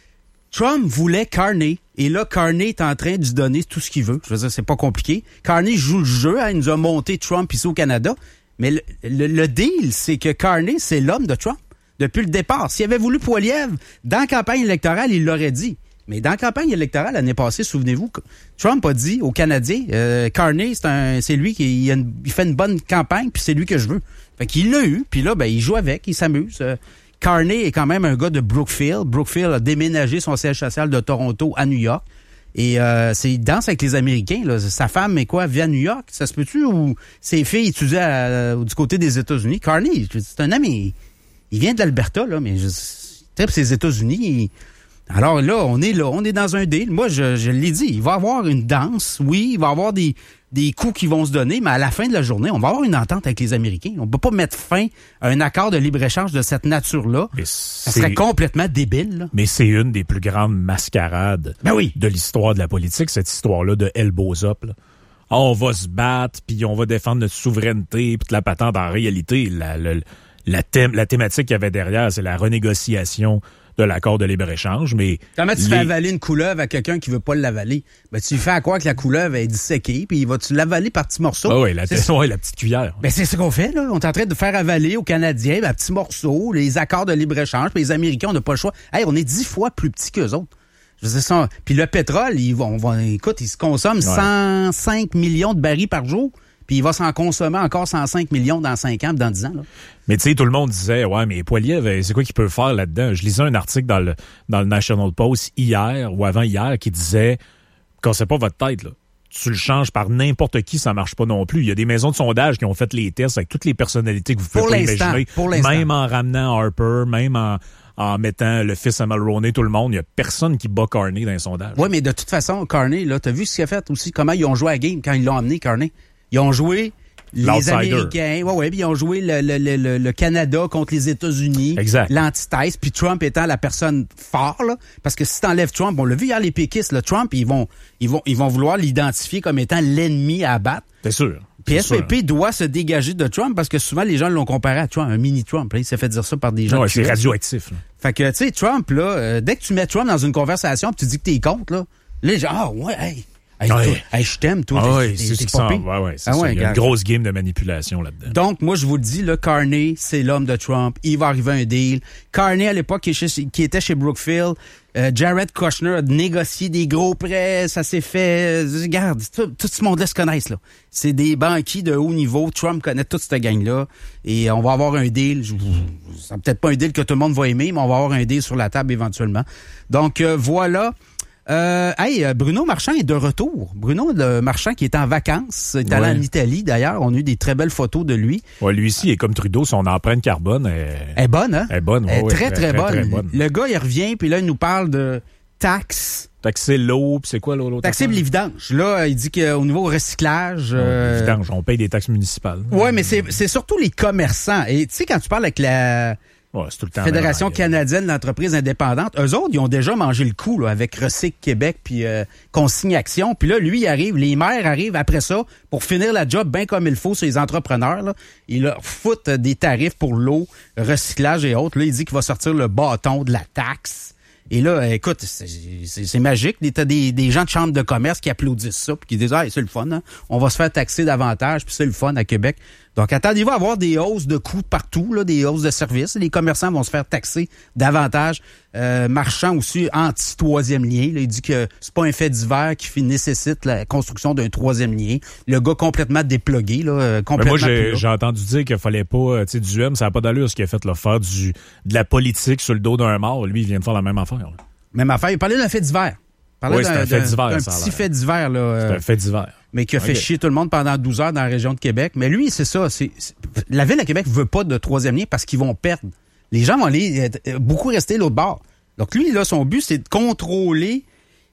Trump voulait Carney, et là, Carney est en train de lui donner tout ce qu'il veut. Je veux dire, c'est pas compliqué. Carney joue le jeu, hein, il nous a monté Trump ici au Canada, mais le, le, le deal, c'est que Carney, c'est l'homme de Trump. Depuis le départ. S'il avait voulu Poilievre, dans la campagne électorale, il l'aurait dit. Mais dans la campagne électorale, l'année passée, souvenez-vous, Trump a dit aux Canadiens, euh, Carney, c'est, un, c'est lui qui il, a une, il fait une bonne campagne, puis c'est lui que je veux. Fait qu'il l'a eu, puis là, ben, il joue avec, il s'amuse. Euh, Carney est quand même un gars de Brookfield. Brookfield a déménagé son siège social de Toronto à New York. Et euh, c'est, il danse avec les Américains. Là. Sa femme, mais quoi, vit à New York? Ça se peut-tu? Ou ses filles étudiaient à, du côté des États-Unis? Carney, c'est un ami... Il vient de l'Alberta, là, mais je, c'est les États-Unis. Il... Alors là, on est là, on est dans un deal. Moi, je, je l'ai dit, il va y avoir une danse, oui, il va y avoir des, des coups qui vont se donner, mais à la fin de la journée, on va avoir une entente avec les Américains. On ne peut pas mettre fin à un accord de libre-échange de cette nature-là. Ça serait complètement débile. Là. Mais c'est une des plus grandes mascarades ben oui. de l'histoire de la politique, cette histoire-là de elbows up. Là. Ah, on va se battre, puis on va défendre notre souveraineté, puis de la patente. En réalité, la... la La, thème, la thématique qu'il y avait derrière, c'est la renégociation de l'accord de libre-échange, mais... Comment tu les... fais avaler une couleuvre à quelqu'un qui veut pas l'avaler? Ben, tu lui fais à quoi que la couleuvre est disséquée, puis il va-tu l'avaler par petits morceaux? Ah oui, la, t- ouais, la petite cuillère. Ben, c'est ce qu'on fait, là. On est en train de faire avaler aux Canadiens, ben, petits morceaux, les accords de libre-échange, puis les Américains, on n'a pas le choix. Hey, on est dix fois plus petits qu'eux autres. Je sais ça. Puis le pétrole, ils vont, vont, écoute, il se consomme ouais. cent cinq millions de barils par jour. Puis il va s'en consommer encore cent cinq millions dans cinq ans, dans dix ans. Là. Mais tu sais, tout le monde disait, ouais, mais Poilievre, c'est quoi qu'il peut faire là-dedans? Je lisais un article dans le, dans le National Post hier ou avant-hier qui disait, cassez pas votre tête, là. Tu le changes par n'importe qui, ça marche pas non plus. Il y a des maisons de sondage qui ont fait les tests avec toutes les personnalités que vous pouvez pour pas l'instant, imaginer. Pour l'instant. Même en ramenant Harper, même en... en mettant le fils à Mulroney, tout le monde, il n'y a personne qui bat Carney dans les sondages. Oui, mais de toute façon, Carney, là, t'as vu ce qu'il a fait aussi? Comment ils ont joué à la game quand ils l'ont amené, Carney? Ils ont joué les L'outsider. Américains, ouais, ouais, puis ils ont joué le, le, le, le Canada contre les États-Unis, exact. L'antithèse, puis Trump étant la personne forte, là, parce que si t'enlèves Trump, on l'a vu hier les péquistes, là, Trump, ils vont, ils vont, ils vont vouloir l'identifier comme étant l'ennemi à abattre. C'est sûr. Puis S P P sûr. Doit se dégager de Trump parce que souvent les gens l'ont comparé à Trump, un mini Trump. Là, il s'est fait dire ça par des gens. Ouais, c'est radioactif. Là. Fait que tu sais, Trump là, euh, dès que tu mets Trump dans une conversation, puis tu dis que t'es contre là, là les gens, ah ouais, hey. Hey, ouais. toi, hey, je t'aime, toi. Ah t'es, ouais, t'es, c'est t'es ça. pas Ouais, ouais, c'est ah ça. ouais, Il y a une grosse game de manipulation là-dedans. Donc, moi, je vous le dis, là, Carney, c'est l'homme de Trump. Il va arriver un deal. Carney, à l'époque, qui, qui était chez Brookfield, euh, Jared Kushner a négocié des gros prêts. Ça s'est fait... Euh, regarde, tout, tout ce monde-là se connaissent, là. C'est des banquiers de haut niveau. Trump connaît toute cette gang-là. Et on va avoir un deal. Je, c'est peut-être pas un deal que tout le monde va aimer, mais on va avoir un deal sur la table éventuellement. Donc, euh, voilà... Euh, hey, Bruno Marchand est de retour. Bruno le Marchand qui est en vacances, est allé ouais. en Italie d'ailleurs. On a eu des très belles photos de lui. Ouais, lui ici est comme Trudeau, son empreinte carbone est, est bonne, hein? Est bonne, ouais, est ouais, très, très, très, bonne. très bonne. Le gars, il revient, puis là, il nous parle de taxes. Taxer l'eau, puis c'est quoi l'autre? Taxer les vidanges. Là, il dit qu'au niveau recyclage... Ouais, euh... les vidanges, on paye des taxes municipales. Ouais, mais c'est, c'est surtout les commerçants. Et tu sais, quand tu parles avec la... Ouais, c'est tout le temps Fédération canadienne d'entreprises indépendantes, eux autres, ils ont déjà mangé le coup là, avec Recyc Québec puis euh, Consigne Action. Puis là, lui, il arrive, les maires arrivent après ça pour finir la job bien comme il faut sur les entrepreneurs. Là. Ils leur foutent des tarifs pour l'eau, recyclage et autres. Là, il dit qu'il va sortir le bâton de la taxe. Et là, écoute, c'est, c'est, c'est magique. T'as des, des gens de chambre de commerce qui applaudissent ça puis qui disent « Ah, c'est le fun, hein? On va se faire taxer davantage, puis c'est le fun à Québec. » Donc, attendez-vous à avoir des hausses de coûts partout, là, des hausses de services. Les commerçants vont se faire taxer davantage. Euh, Marchand aussi, anti-troisième lien. Là, il dit que c'est pas un fait divers qui nécessite la construction d'un troisième lien. Le gars complètement déplugué, là, complètement. Mais moi, j'ai, j'ai entendu dire qu'il fallait pas, tu sais, du M, ça n'a pas d'allure ce qu'il a fait, là, faire du, de la politique sur le dos d'un mort. Lui, il vient de faire la même affaire. Là. Même affaire. Il parlait d'un fait divers. Oui, c'est un fait divers. Un petit fait divers, là. C'est un fait divers. Mais qui a fait okay. chier tout le monde pendant douze heures dans la région de Québec. Mais lui, c'est ça. C'est, c'est, la Ville de Québec veut pas de troisième lien parce qu'ils vont perdre. Les gens vont aller beaucoup rester l'autre bord. Donc lui, là, son but, c'est de contrôler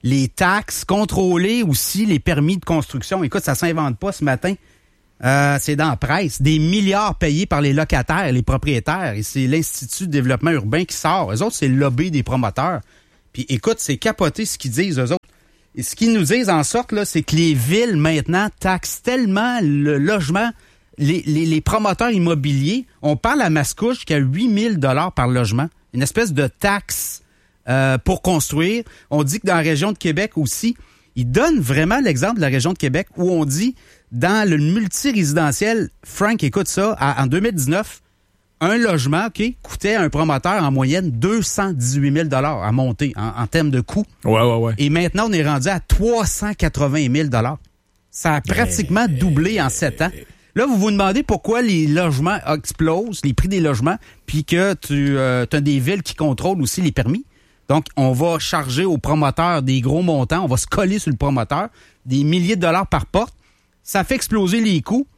les taxes, contrôler aussi les permis de construction. Écoute, ça s'invente pas ce matin. Euh, c'est dans la presse. Des milliards payés par les locataires, les propriétaires. Et c'est l'Institut de développement urbain qui sort. Eux autres, c'est le lobby des promoteurs. Puis écoute, c'est capoté ce qu'ils disent, eux autres. Et ce qu'ils nous disent en sorte, là, c'est que les villes, maintenant, taxent tellement le logement. Les, les, les promoteurs immobiliers, on parle à Mascouche qu'à huit mille dollars par logement. Une espèce de taxe euh, pour construire. On dit que dans la région de Québec aussi, ils donnent vraiment l'exemple de la région de Québec où on dit, dans le multirésidentiel, Frank, écoute ça, à, en deux mille dix-neuf, un logement, OK, coûtait à un promoteur en moyenne deux cent dix-huit mille dollars à monter en, en termes de coût. Ouais, ouais, ouais. Et maintenant, on est rendu à trois cent quatre-vingt mille dollars. Ça a pratiquement mais... doublé en sept ans. Là, vous vous demandez pourquoi les logements explosent, les prix des logements, puis que tu euh, as des villes qui contrôlent aussi les permis. Donc, on va charger aux promoteurs des gros montants, on va se coller sur le promoteur, des milliers de dollars par porte. Ça fait exploser les coûts.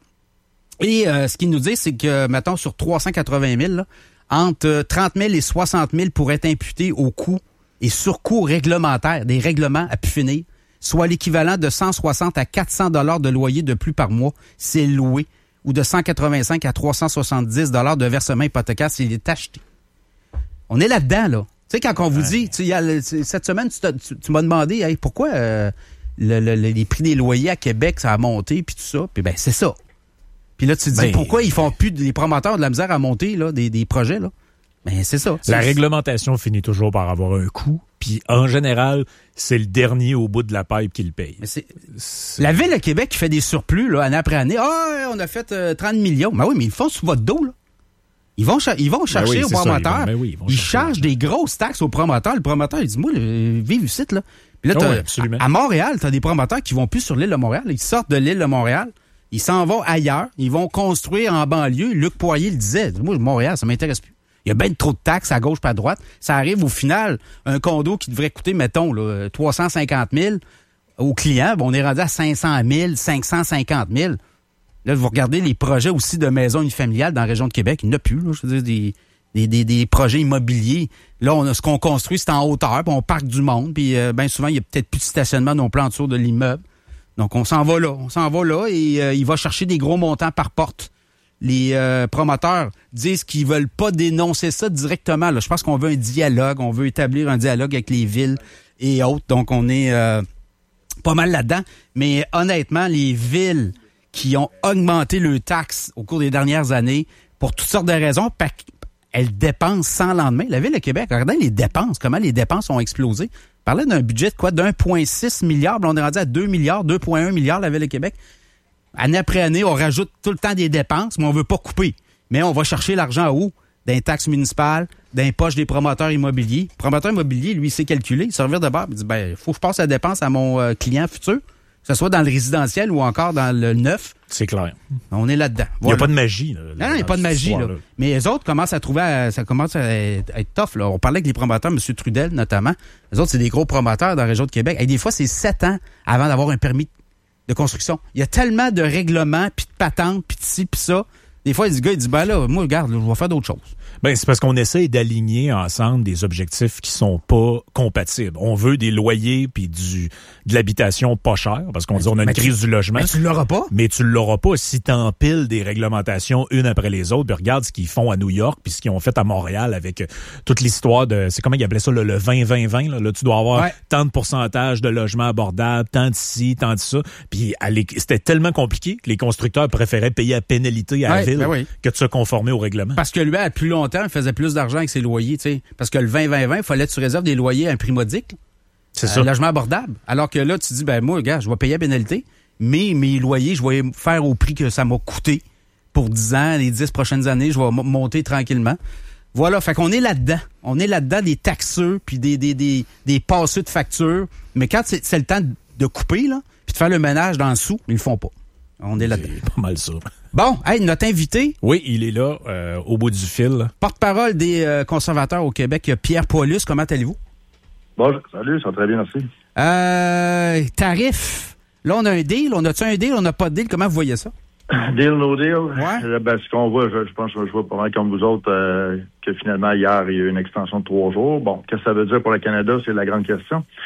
Et euh, ce qu'ils nous disent, c'est que, mettons, sur trois cent quatre-vingt mille, là, entre trente mille et soixante mille pourraient être imputés aux coûts et surcoûts réglementaires, des règlements à pu finir, soit l'équivalent de cent soixante à quatre cents dollars de loyer de plus par mois, c'est loué, ou de cent quatre-vingt-cinq à trois cent soixante-dix dollars de versement hypothécaire s'il est acheté. On est là-dedans, là. Tu sais, quand on vous dit, tu, y a, cette semaine, tu, tu, tu m'as demandé, hey, pourquoi euh, le, le, les prix des loyers à Québec, ça a monté, puis tout ça. Puis ben, c'est ça. Puis là, tu te dis, ben, pourquoi ils font plus, les promoteurs de la misère à monter, là, des, des projets, là? Ben, c'est ça. La réglementation finit toujours par avoir un coût. Puis, en général, c'est le dernier au bout de la pipe qui le paye. Mais c'est... c'est... La Ville de Québec qui fait des surplus, là, année après année. Ah, on a fait euh, trente millions. Ben oui, mais ils le font sous votre dos, là. Ils vont, ch- ils vont chercher ben oui, aux promoteurs. Ça, ils, vont, ben oui, ils, vont ils chargent des grosses taxes aux promoteurs. Le promoteur, il dit, moi, le, vive ici, là. Puis là, oh, oui, à, à Montréal, t'as des promoteurs qui vont plus sur l'île de Montréal. Ils sortent de l'île de Montréal. Ils s'en vont ailleurs. Ils vont construire en banlieue. Luc Poirier le disait. Moi, Montréal, ça m'intéresse plus. Il y a bien trop de taxes à gauche pas à droite. Ça arrive au final, un condo qui devrait coûter, mettons, là, trois cent cinquante mille aux clients. Bon, on est rendu à cinq cent mille, cinq cent cinquante mille. Là, vous regardez les projets aussi de maisons unifamiliales dans la région de Québec. Il n'y en a plus, là, je veux dire, des, des, des, des projets immobiliers. Là, on a, ce qu'on construit, c'est en hauteur, puis on parque du monde. Puis euh, bien souvent, il n'y a peut-être plus de stationnement non plus en dessous de l'immeuble. Donc, on s'en va là. On s'en va là et euh, il va chercher des gros montants par porte. Les euh, promoteurs disent qu'ils veulent pas dénoncer ça directement. Là. Je pense qu'on veut un dialogue. On veut établir un dialogue avec les villes et autres. Donc, on est euh, pas mal là-dedans. Mais honnêtement, les villes qui ont augmenté leurs taxes au cours des dernières années pour toutes sortes de raisons, elles dépensent sans lendemain. La Ville de Québec, regardez les dépenses, comment les dépenses ont explosé. On parlait d'un budget de quoi? d'un virgule six milliard. On est rendu à deux milliards, deux virgule un milliards la Ville de Québec. Année après année, on rajoute tout le temps des dépenses, mais on veut pas couper. Mais on va chercher l'argent où? D'un taxe municipale, d'un poche des promoteurs immobiliers. Le promoteur immobilier, lui, il sait calculer, il servir de barre, il dit, ben, faut que je passe la dépense à mon euh, client futur, que ce soit dans le résidentiel ou encore dans le neuf. C'est clair. On est là-dedans. Il n'y a pas de magie. Là, non, il n'y a pas de magie. Là. Mais les autres commencent à trouver, à, ça commence à être, à être tough. Là. On parlait avec les promoteurs, M. Trudel notamment. Les autres, c'est des gros promoteurs dans la région de Québec. Et des fois, c'est sept ans avant d'avoir un permis de construction. Il y a tellement de règlements, puis de patentes, puis de ci, puis ça. Des fois, le gars, il dit, ben là, moi, regarde, là, je vais faire d'autres choses. Ben, c'est parce qu'on essaie d'aligner ensemble des objectifs qui sont pas compatibles. On veut des loyers puis du de l'habitation pas cher, parce qu'on mais, dit on a une crise tu, du logement. Mais tu l'auras pas. Mais tu l'auras pas si t'empiles des réglementations une après les autres. Puis regarde ce qu'ils font à New York puis ce qu'ils ont fait à Montréal avec euh, toute l'histoire de, c'est comment ils appelaient ça, le, le vingt vingt vingt. Là, là tu dois avoir ouais. tant de pourcentage de logements abordables, tant de ci, tant de ça. Puis c'était tellement compliqué que les constructeurs préféraient payer à pénalité à ouais, la ville ben oui. que de se conformer au règlement. Parce que lui, à plus longtemps, il faisait plus d'argent avec ses loyers, tu sais. Parce que le vingt vingt vingt, il fallait que tu réserves des loyers à un prix modique. C'est euh, ça. Un logement abordable. Alors que là, tu dis, ben moi, regarde, je vais payer à pénalité, mais mes loyers, je vais faire au prix que ça m'a coûté pour dix ans, les dix prochaines années, je vais m- monter tranquillement. Voilà, fait qu'on est là-dedans. On est là-dedans des taxeux, puis des, des, des, des passeux de factures. Mais quand c'est, c'est le temps de couper, là, puis de faire le ménage dans le sou, ils le font pas. On est là-dedans. C'est pas mal ça. Bon, hey, notre invité. Oui, il est là, euh, au bout du fil. Porte-parole des euh, conservateurs au Québec, Pierre Poilus. Comment allez-vous? Bonjour, salut, ça va très bien, merci. Euh, tarif. Là, on a un deal. On a-tu un deal? On n'a pas de deal. Comment vous voyez ça? Deal, no deal. Ouais. Ben, ce qu'on voit, je, je pense que je vois pas mal comme vous autres, euh, que finalement, hier, il y a eu une extension de trois jours. Bon, qu'est-ce que ça veut dire pour le Canada? C'est la grande question.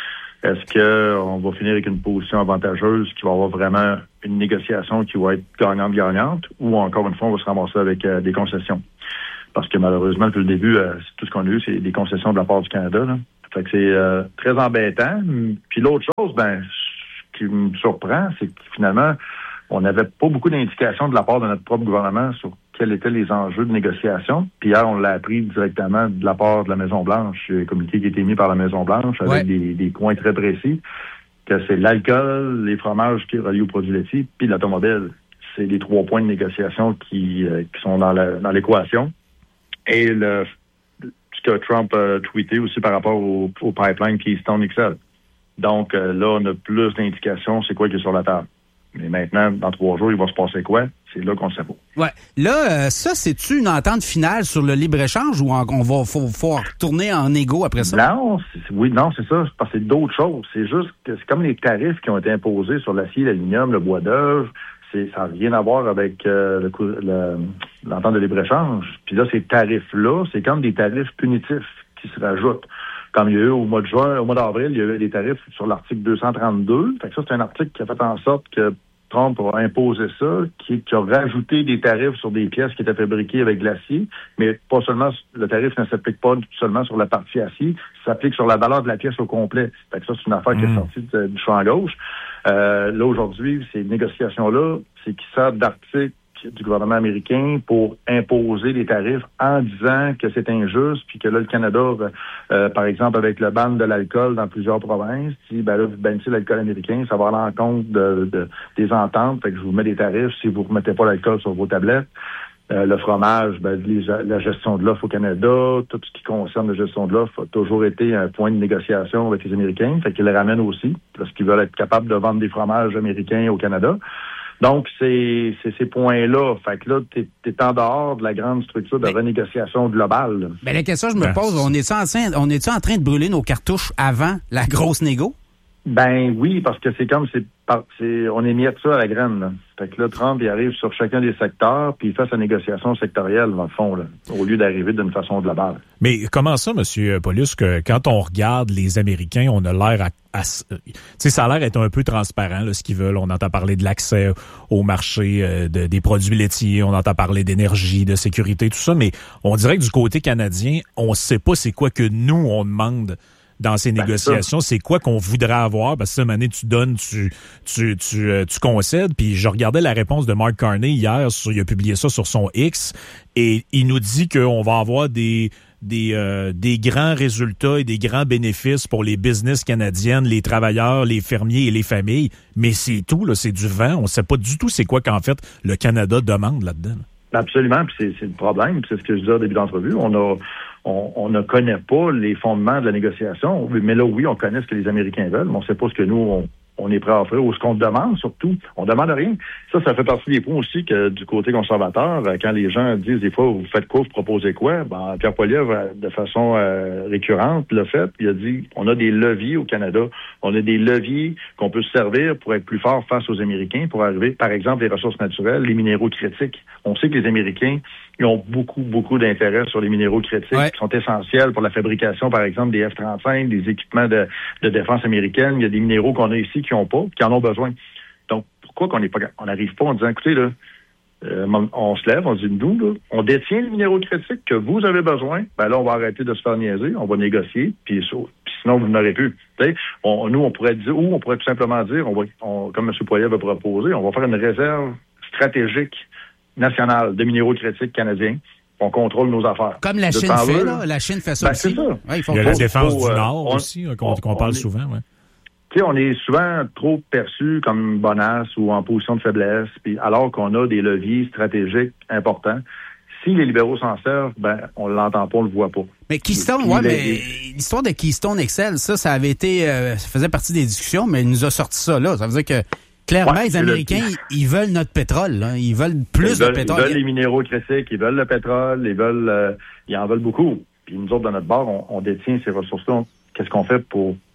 Est-ce qu'on va finir avec une position avantageuse qui va avoir vraiment une négociation qui va être gagnante-gagnante ou encore une fois, on va se ramasser avec euh, des concessions? Parce que malheureusement, depuis le début, euh, tout ce qu'on a eu, c'est des concessions de la part du Canada. Là. Fait que c'est euh, très embêtant. Puis l'autre chose, ben, ce qui me surprend, c'est que finalement, on n'avait pas beaucoup d'indications de la part de notre propre gouvernement sur quels étaient les enjeux de négociation. Puis hier, on l'a appris directement de la part de la Maison-Blanche, le communiqué qui a été émis par la Maison-Blanche avec ouais. des, des points très précis, que c'est l'alcool, les fromages qui relient aux produits laitiers, puis l'automobile. C'est les trois points de négociation qui, euh, qui sont dans, la, dans l'équation. Et le, ce que Trump a tweeté aussi par rapport au, au pipeline Keystone X L. Donc euh, là, on a plus d'indications, c'est quoi qui est sur la table. Mais maintenant, dans trois jours, il va se passer quoi? C'est là qu'on ne sait pas. Ouais. Là, euh, ça, c'est-tu une entente finale sur le libre-échange ou en, on va faut, faut retourner en égo après ça? Non, c'est, oui, non, c'est ça. Parce que c'est d'autres choses. C'est juste que c'est comme les tarifs qui ont été imposés sur l'acier, l'aluminium, le bois d'œuvre. C'est, ça n'a rien à voir avec euh, le, le, l'entente de libre-échange. Puis là, ces tarifs-là, c'est comme des tarifs punitifs qui se rajoutent. Comme il y a eu au mois de juin, au mois d'avril, il y avait des tarifs sur l'article deux cent trente-deux. Fait que ça, c'est un article qui a fait en sorte que Trump a imposé ça, qui, qui a rajouté des tarifs sur des pièces qui étaient fabriquées avec de l'acier, mais pas seulement, le tarif ne s'applique pas seulement sur la partie acier, ça s'applique sur la valeur de la pièce au complet. Fait que ça, c'est une affaire mmh. qui est sortie de, du champ gauche. Euh, là, aujourd'hui, ces négociations-là, c'est qui sortent d'articles du gouvernement américain pour imposer des tarifs en disant que c'est injuste, puis que là, le Canada, euh, par exemple, avec le ban de l'alcool dans plusieurs provinces, dit, ben là, vous bannissez l'alcool américain, ça va à l'encontre de, de, des ententes, fait que je vous mets des tarifs si vous ne remettez pas l'alcool sur vos tablettes. Euh, le fromage, ben, les, la gestion de l'offre au Canada, tout ce qui concerne la gestion de l'offre a toujours été un point de négociation avec les Américains, fait qu'ils le ramènent aussi, parce qu'ils veulent être capables de vendre des fromages américains au Canada. Donc, c'est, c'est ces points-là. Fait que là, t'es, t'es en dehors de la grande structure de mais, renégociation globale. Là. Mais la question que je me pose, on est-tu en train, on est-tu en train de brûler nos cartouches avant la grosse négo? Ben oui, parce que c'est comme, c'est, c'est on est mis de ça à la graine. Là. Fait que là, Trump, il arrive sur chacun des secteurs, puis il fait sa négociation sectorielle, dans le fond, là, au lieu d'arriver d'une façon globale. Mais comment ça, M. Paulus, que quand on regarde les Américains, on a l'air à... à tu sais, ça a l'air d'être un peu transparent, là, ce qu'ils veulent. On entend parler de l'accès au marché euh, de, des produits laitiers, on entend parler d'énergie, de sécurité, tout ça, mais on dirait que du côté canadien, on sait pas c'est quoi que nous, on demande dans ces ben, négociations, c'est quoi qu'on voudrait avoir, parce que cette année, tu donnes, tu tu tu euh, tu concèdes, puis je regardais la réponse de Mark Carney hier, sur, il a publié ça sur son X, et il nous dit qu'on va avoir des des euh, des grands résultats et des grands bénéfices pour les business canadiennes, les travailleurs, les fermiers et les familles, mais c'est tout, là, c'est du vent, on sait pas du tout c'est quoi qu'en fait le Canada demande là-dedans. Absolument, puis c'est, c'est le problème, puis c'est ce que je disais au début d'entrevue, on a On, on ne connaît pas les fondements de la négociation. Mais là, oui, on connaît ce que les Américains veulent, mais on ne sait pas ce que nous, on, on est prêt à offrir ou ce qu'on demande, surtout. On demande rien. Ça, ça fait partie des points aussi que du côté conservateur, quand les gens disent des fois, vous faites quoi, vous proposez quoi? Ben, Pierre Poilievre, de façon euh, récurrente, l'a fait. Il a dit, on a des leviers au Canada. On a des leviers qu'on peut se servir pour être plus fort face aux Américains, pour arriver, par exemple, les ressources naturelles, les minéraux critiques. On sait que les Américains, ils ont beaucoup, beaucoup d'intérêt sur les minéraux critiques ouais. qui sont essentiels pour la fabrication, par exemple, des F trente-cinq, des équipements de, de défense américaine. Il y a des minéraux qu'on a ici qui n'ont pas, qui en ont besoin. Donc, pourquoi qu'on n'est pas, on n'arrive pas en disant, écoutez, là, euh, on se lève, on dit, nous, là, on détient les minéraux critiques que vous avez besoin, ben là, on va arrêter de se faire niaiser, on va négocier, puis, puis sinon, vous n'aurez plus. On, nous, on pourrait dire, ou on pourrait tout simplement dire, on va, on, comme M. Poilievre a proposé, on va faire une réserve stratégique nationale de minéraux critiques canadiens. On contrôle nos affaires. Comme la Chine fait, là. La Chine fait ça ben, aussi. C'est ça. Ouais, ils font il y a trop, la défense trop, du Nord euh, aussi, on, qu'on, qu'on parle on souvent. Ouais. Tu sais, on est souvent trop perçu comme bonasse ou en position de faiblesse, puis alors qu'on a des leviers stratégiques importants. Si les libéraux s'en servent, ben on l'entend pas, on le voit pas. Mais Keystone, ouais, mais l'histoire de Keystone X L, ça, ça avait été, euh, ça faisait partie des discussions, mais il nous a sorti ça là. Ça veut dire que clairement, ouais, les Américains, le... ils veulent notre pétrole. Là. Ils veulent plus ils veulent, de pétrole. Ils veulent les minéraux critiques, ils veulent le pétrole, ils veulent, euh, ils en veulent beaucoup. Puis nous autres, de notre bord, on, on détient ces ressources-là. Qu'est-ce qu'on fait pour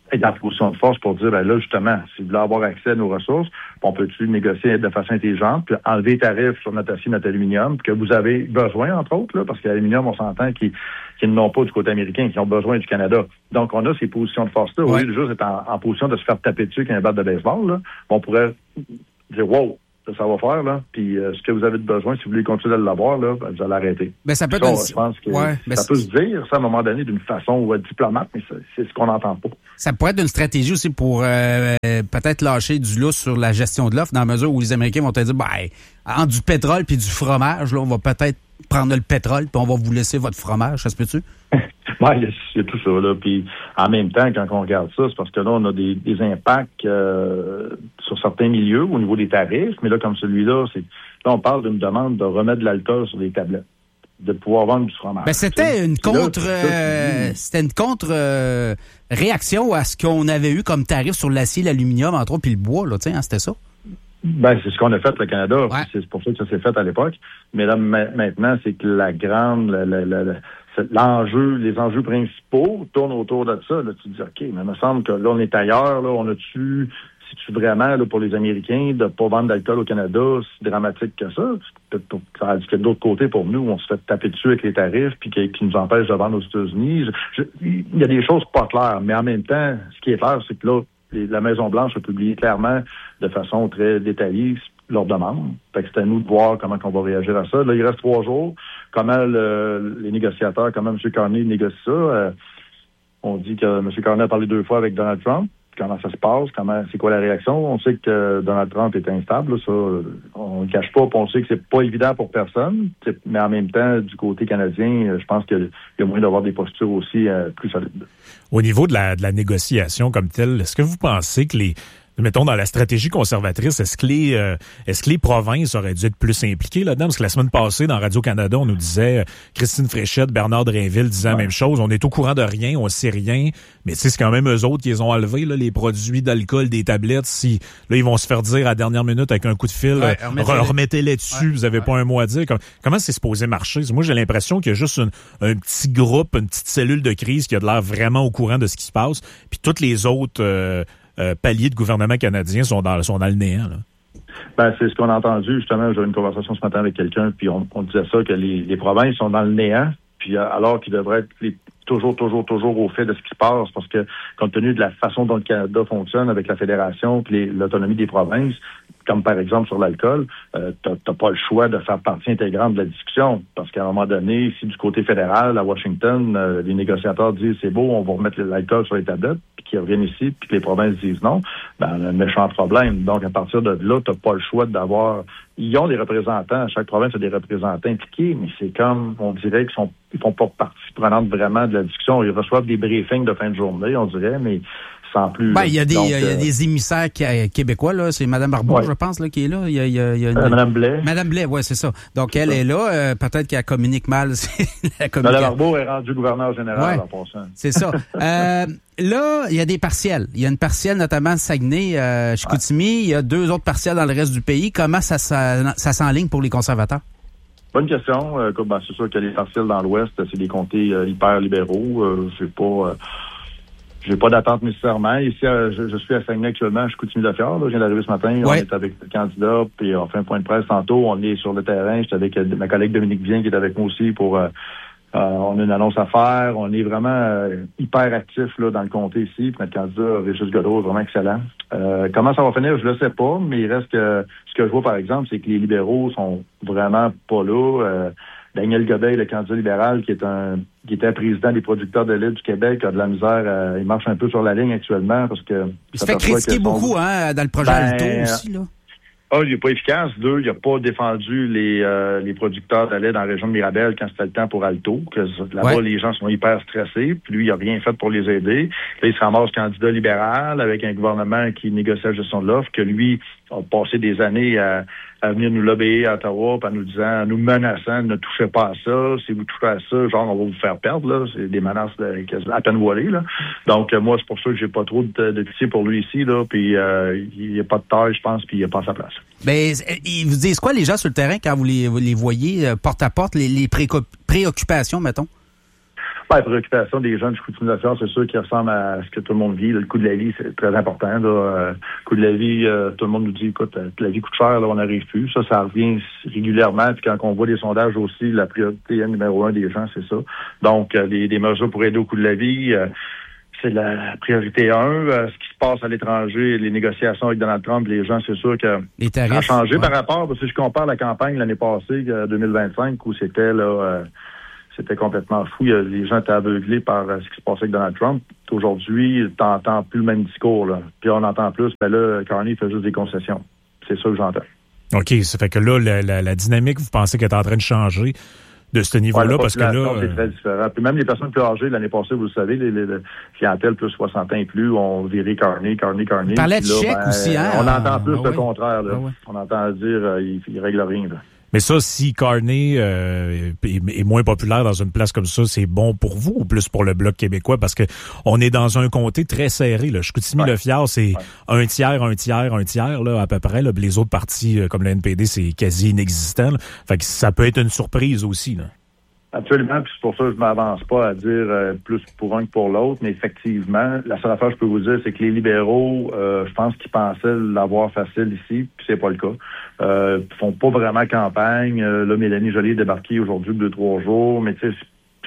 être en position de force pour dire, ben là, justement, si vous voulez avoir accès à nos ressources, on peut-tu négocier de façon intelligente, puis enlever les tarifs sur notre acier, notre aluminium, que vous avez besoin, entre autres, là, parce que l'aluminium, on s'entend qu'ils, qu'ils n'ont pas du côté américain, qu'ils ont besoin du Canada. Donc, on a ces positions de force-là. Ouais. Au lieu de juste être en, en position de se faire taper dessus avec un bat de baseball, là, on pourrait dire, wow, ça va faire, là. Puis euh, ce que vous avez de besoin, si vous voulez continuer de l'avoir, là, ben, vous allez arrêter. Ben, ça peut ça, être... Je pense que ouais, ça peut se dire, ça, à un moment donné, d'une façon euh, diplomate, mais c'est, c'est ce qu'on n'entend pas. Ça pourrait être une stratégie aussi pour euh, peut-être lâcher du lousse sur la gestion de l'offre, dans la mesure où les Américains vont te dire, ben, entre du pétrole puis du fromage, là, on va peut-être prendre le pétrole puis on va vous laisser votre fromage. Ça se peut-tu? Oui, il y, y a tout ça, là. Puis en même temps, quand on regarde ça, c'est parce que là, on a des, des impacts euh, sur certains milieux au niveau des tarifs, mais là, comme celui-là, c'est là, on parle d'une demande de remettre de l'alcool sur les tablettes, de pouvoir vendre du fromage. Ben, c'était une contre là, euh, c'était une contre euh, réaction à ce qu'on avait eu comme tarif sur l'acier, l'aluminium, entre autres, puis le bois, là, tu sais, hein, c'était ça? Ben, c'est ce qu'on a fait, le Canada. Ouais. C'est pour ça que ça s'est fait à l'époque. Mais là, ma- maintenant, c'est que la grande, la, la, la, la, c'est l'enjeu, les enjeux principaux tournent autour de ça. Là, tu te dis, OK, mais il me semble que là, on est ailleurs. Là, on a-tu, c'est-tu vraiment, là, pour les Américains, de pas vendre d'alcool au Canada, si dramatique que ça? C'est peut-être ça que de l'autre côté, pour nous, on se fait taper dessus avec les tarifs, puis qui, qui nous empêchent de vendre aux États-Unis. Je, je, il y a des choses pas claires, mais en même temps, ce qui est clair, c'est que là, les, la Maison-Blanche a publié clairement, de façon très détaillée, leur demande. Fait que c'est à nous de voir comment on va réagir à ça. Là, il reste trois jours. Comment le, les négociateurs, comment M. Carney négocie ça? Euh, on dit que M. Carney a parlé deux fois avec Donald Trump. Comment ça se passe? Comment, c'est quoi la réaction? On sait que Donald Trump est instable. Là, ça, on ne le cache pas. Puis on sait que c'est pas évident pour personne. Mais en même temps, du côté canadien, je pense qu'il y a moyen d'avoir des postures aussi euh, plus solides. Au niveau de la, de la négociation comme telle, est-ce que vous pensez que les... Mettons, dans la stratégie conservatrice, est-ce que les euh, est-ce que les provinces auraient dû être plus impliquées là-dedans? Parce que la semaine passée, dans Radio-Canada, on nous disait, euh, Christine Fréchette, Bernard Drainville disaient ouais. la même chose. On est au courant de rien, on sait rien. Mais tu sais, c'est quand même eux autres qui les ont enlevés, là, les produits d'alcool, des tablettes. Si là, ils vont se faire dire à la dernière minute avec un coup de fil, ouais, euh, remettez-les, remettez-les dessus, ouais, vous avez ouais. pas un mot à dire. Comme, comment c'est supposé marcher? Moi, j'ai l'impression qu'il y a juste une, un petit groupe, une petite cellule de crise qui a de l'air vraiment au courant de ce qui se passe. Puis toutes les autres... Euh, Euh, paliers de gouvernement canadien sont dans, sont dans le néant. Là. Ben, c'est ce qu'on a entendu. Justement, j'ai eu une conversation ce matin avec quelqu'un, puis on, on disait ça, que les, les provinces sont dans le néant, puis alors qu'ils devraient être les, toujours, toujours, toujours au fait de ce qui se passe, parce que compte tenu de la façon dont le Canada fonctionne avec la fédération puis les, l'autonomie des provinces, comme par exemple sur l'alcool, euh, t'as, t'as pas le choix de faire partie intégrante de la discussion, parce qu'à un moment donné, si du côté fédéral, à Washington, euh, les négociateurs disent c'est beau, on va remettre l'alcool sur les tablettes, puis qu'ils reviennent ici, puis que les provinces disent non, ben on a un méchant problème. Donc à partir de là, t'as pas le choix d'avoir... Ils ont des représentants, chaque province a des représentants impliqués, mais c'est comme, on dirait qu'ils sont ils font pas partie prenante vraiment de la discussion. Ils reçoivent des briefings de fin de journée, on dirait, mais sans plus. Ben, il y a des, Donc, il y a euh, des émissaires québécois, là. C'est Mme Barbeau, ouais. je pense, là, qui est là. Il y a, il y a, il y a une... euh, Mme Blais. Mme Blais, ouais, c'est ça. Donc, c'est elle ça. est là. Euh, peut-être qu'elle communique mal. la communique... Mme Barbeau est rendue gouverneur général, ouais. en passant. C'est ça. euh, là, il y a des partiels. Il y a une partielle, notamment Saguenay, euh, Chicoutimi. Ouais. Il y a deux autres partiels dans le reste du pays. Comment ça, ça, ça s'enligne pour les conservateurs? Bonne question. Euh, ben, c'est sûr que les partiels dans l'Ouest, c'est des comtés euh, hyper libéraux. Euh, j'ai pas... Euh, J'ai pas d'attente nécessairement. Ici, euh, je, je suis à Saguenay actuellement, je suis Coutumier-de-Fiard. Je viens d'arriver ce matin. Ouais. On est avec le candidat, puis on fait un point de presse tantôt. On est sur le terrain. J'étais avec euh, ma collègue Dominique Vien qui est avec moi aussi pour... Euh, euh, on a une annonce à faire. On est vraiment euh, hyper actifs là, dans le comté ici. Puis notre candidat, Régis Godreau, est vraiment excellent. Euh, comment ça va finir, je le sais pas, mais il reste que... Ce que je vois, par exemple, c'est que les libéraux sont vraiment pas là. Euh, Daniel Gobeil, le candidat libéral, qui est un qui était président des producteurs de lait du Québec, a de la misère. Euh, il marche un peu sur la ligne actuellement parce que... Il se fait critiquer son... beaucoup hein, dans le projet ben, Alto aussi, là. Un, il n'est pas efficace. Deux, il n'a pas défendu les euh, les producteurs de lait dans la région de Mirabel quand c'était le temps pour Alto. Que là-bas, ouais. les gens sont hyper stressés. Puis lui, il n'a rien fait pour les aider. Là, il se ramasse candidat libéral avec un gouvernement qui négocie la gestion de l'offre, que lui a passé des années à, à venir nous lobbyer à Ottawa, en nous disant, en nous menaçant, ne touchez pas à ça. Si vous touchez à ça, genre, on va vous faire perdre, là. C'est des menaces de, à peine voilées, là. Donc, euh, moi, c'est pour ça que j'ai pas trop de, de pitié pour lui ici, là. Puis, euh, il n'y a pas de taille, je pense, puis il n'y a pas sa place. Ben, ils vous disent quoi, les gens sur le terrain, quand vous les, vous les voyez, euh, porte à porte, les, les pré- préoccupations, mettons? La préoccupation des gens du coût d'utilisation, c'est sûr qu'il ressemble à ce que tout le monde vit. Là, le coût de la vie, c'est très important. Là. Euh, le coût de la vie, euh, tout le monde nous dit, écoute, euh, la vie coûte cher, là, on n'arrive plus. Ça, ça revient régulièrement. Puis quand on voit des sondages aussi, la priorité numéro un des gens, c'est ça. Donc, euh, des, des mesures pour aider au coût de la vie, euh, c'est la priorité un. Euh, ce qui se passe à l'étranger, les négociations avec Donald Trump, les gens, c'est sûr que les tarifs, ça a changé ouais. par rapport, parce que si je compare la campagne l'année passée, euh, deux mille vingt-cinq, où c'était là... Euh, C'était complètement fou. Les gens étaient aveuglés par euh, ce qui se passait avec Donald Trump. Aujourd'hui, t'entends plus le même discours, là. Puis on entend plus, mais là, Carney fait juste des concessions. C'est ça que j'entends. OK, ça fait que là, la, la, la dynamique, vous pensez qu'elle est en train de changer de ce niveau-là, ouais, parce que là... C'est euh... très différent. Puis même les personnes plus âgées, l'année passée, vous le savez, les, les, les clientèles plus soixante ans et plus ont viré Carney, Carney, Carney. Il parlait de chèque ben, aussi, hein? On entend plus ah, le oui. contraire, là. Ah, oui. On entend dire euh, il, il règle rien, là. Mais ça, si Carney euh, est, est moins populaire dans une place comme ça, c'est bon pour vous ou plus pour le Bloc québécois? Parce que on est dans un comté très serré. Là. Chicoutimi-Le-Fjord, c'est ouais. un tiers, un tiers, un tiers là, à peu près. Là. Les autres partis, comme le N P D, c'est quasi inexistant. Là. Fait que ça peut être une surprise aussi. Là. Absolument, puis c'est pour ça que je m'avance pas à dire euh, plus pour un que pour l'autre, mais effectivement, la seule affaire que je peux vous dire, c'est que les libéraux, euh, je pense qu'ils pensaient l'avoir facile ici, puis c'est pas le cas. Euh, ils font pas vraiment campagne. Euh, là, Mélanie Joly est débarquée aujourd'hui deux, trois jours, mais tu sais,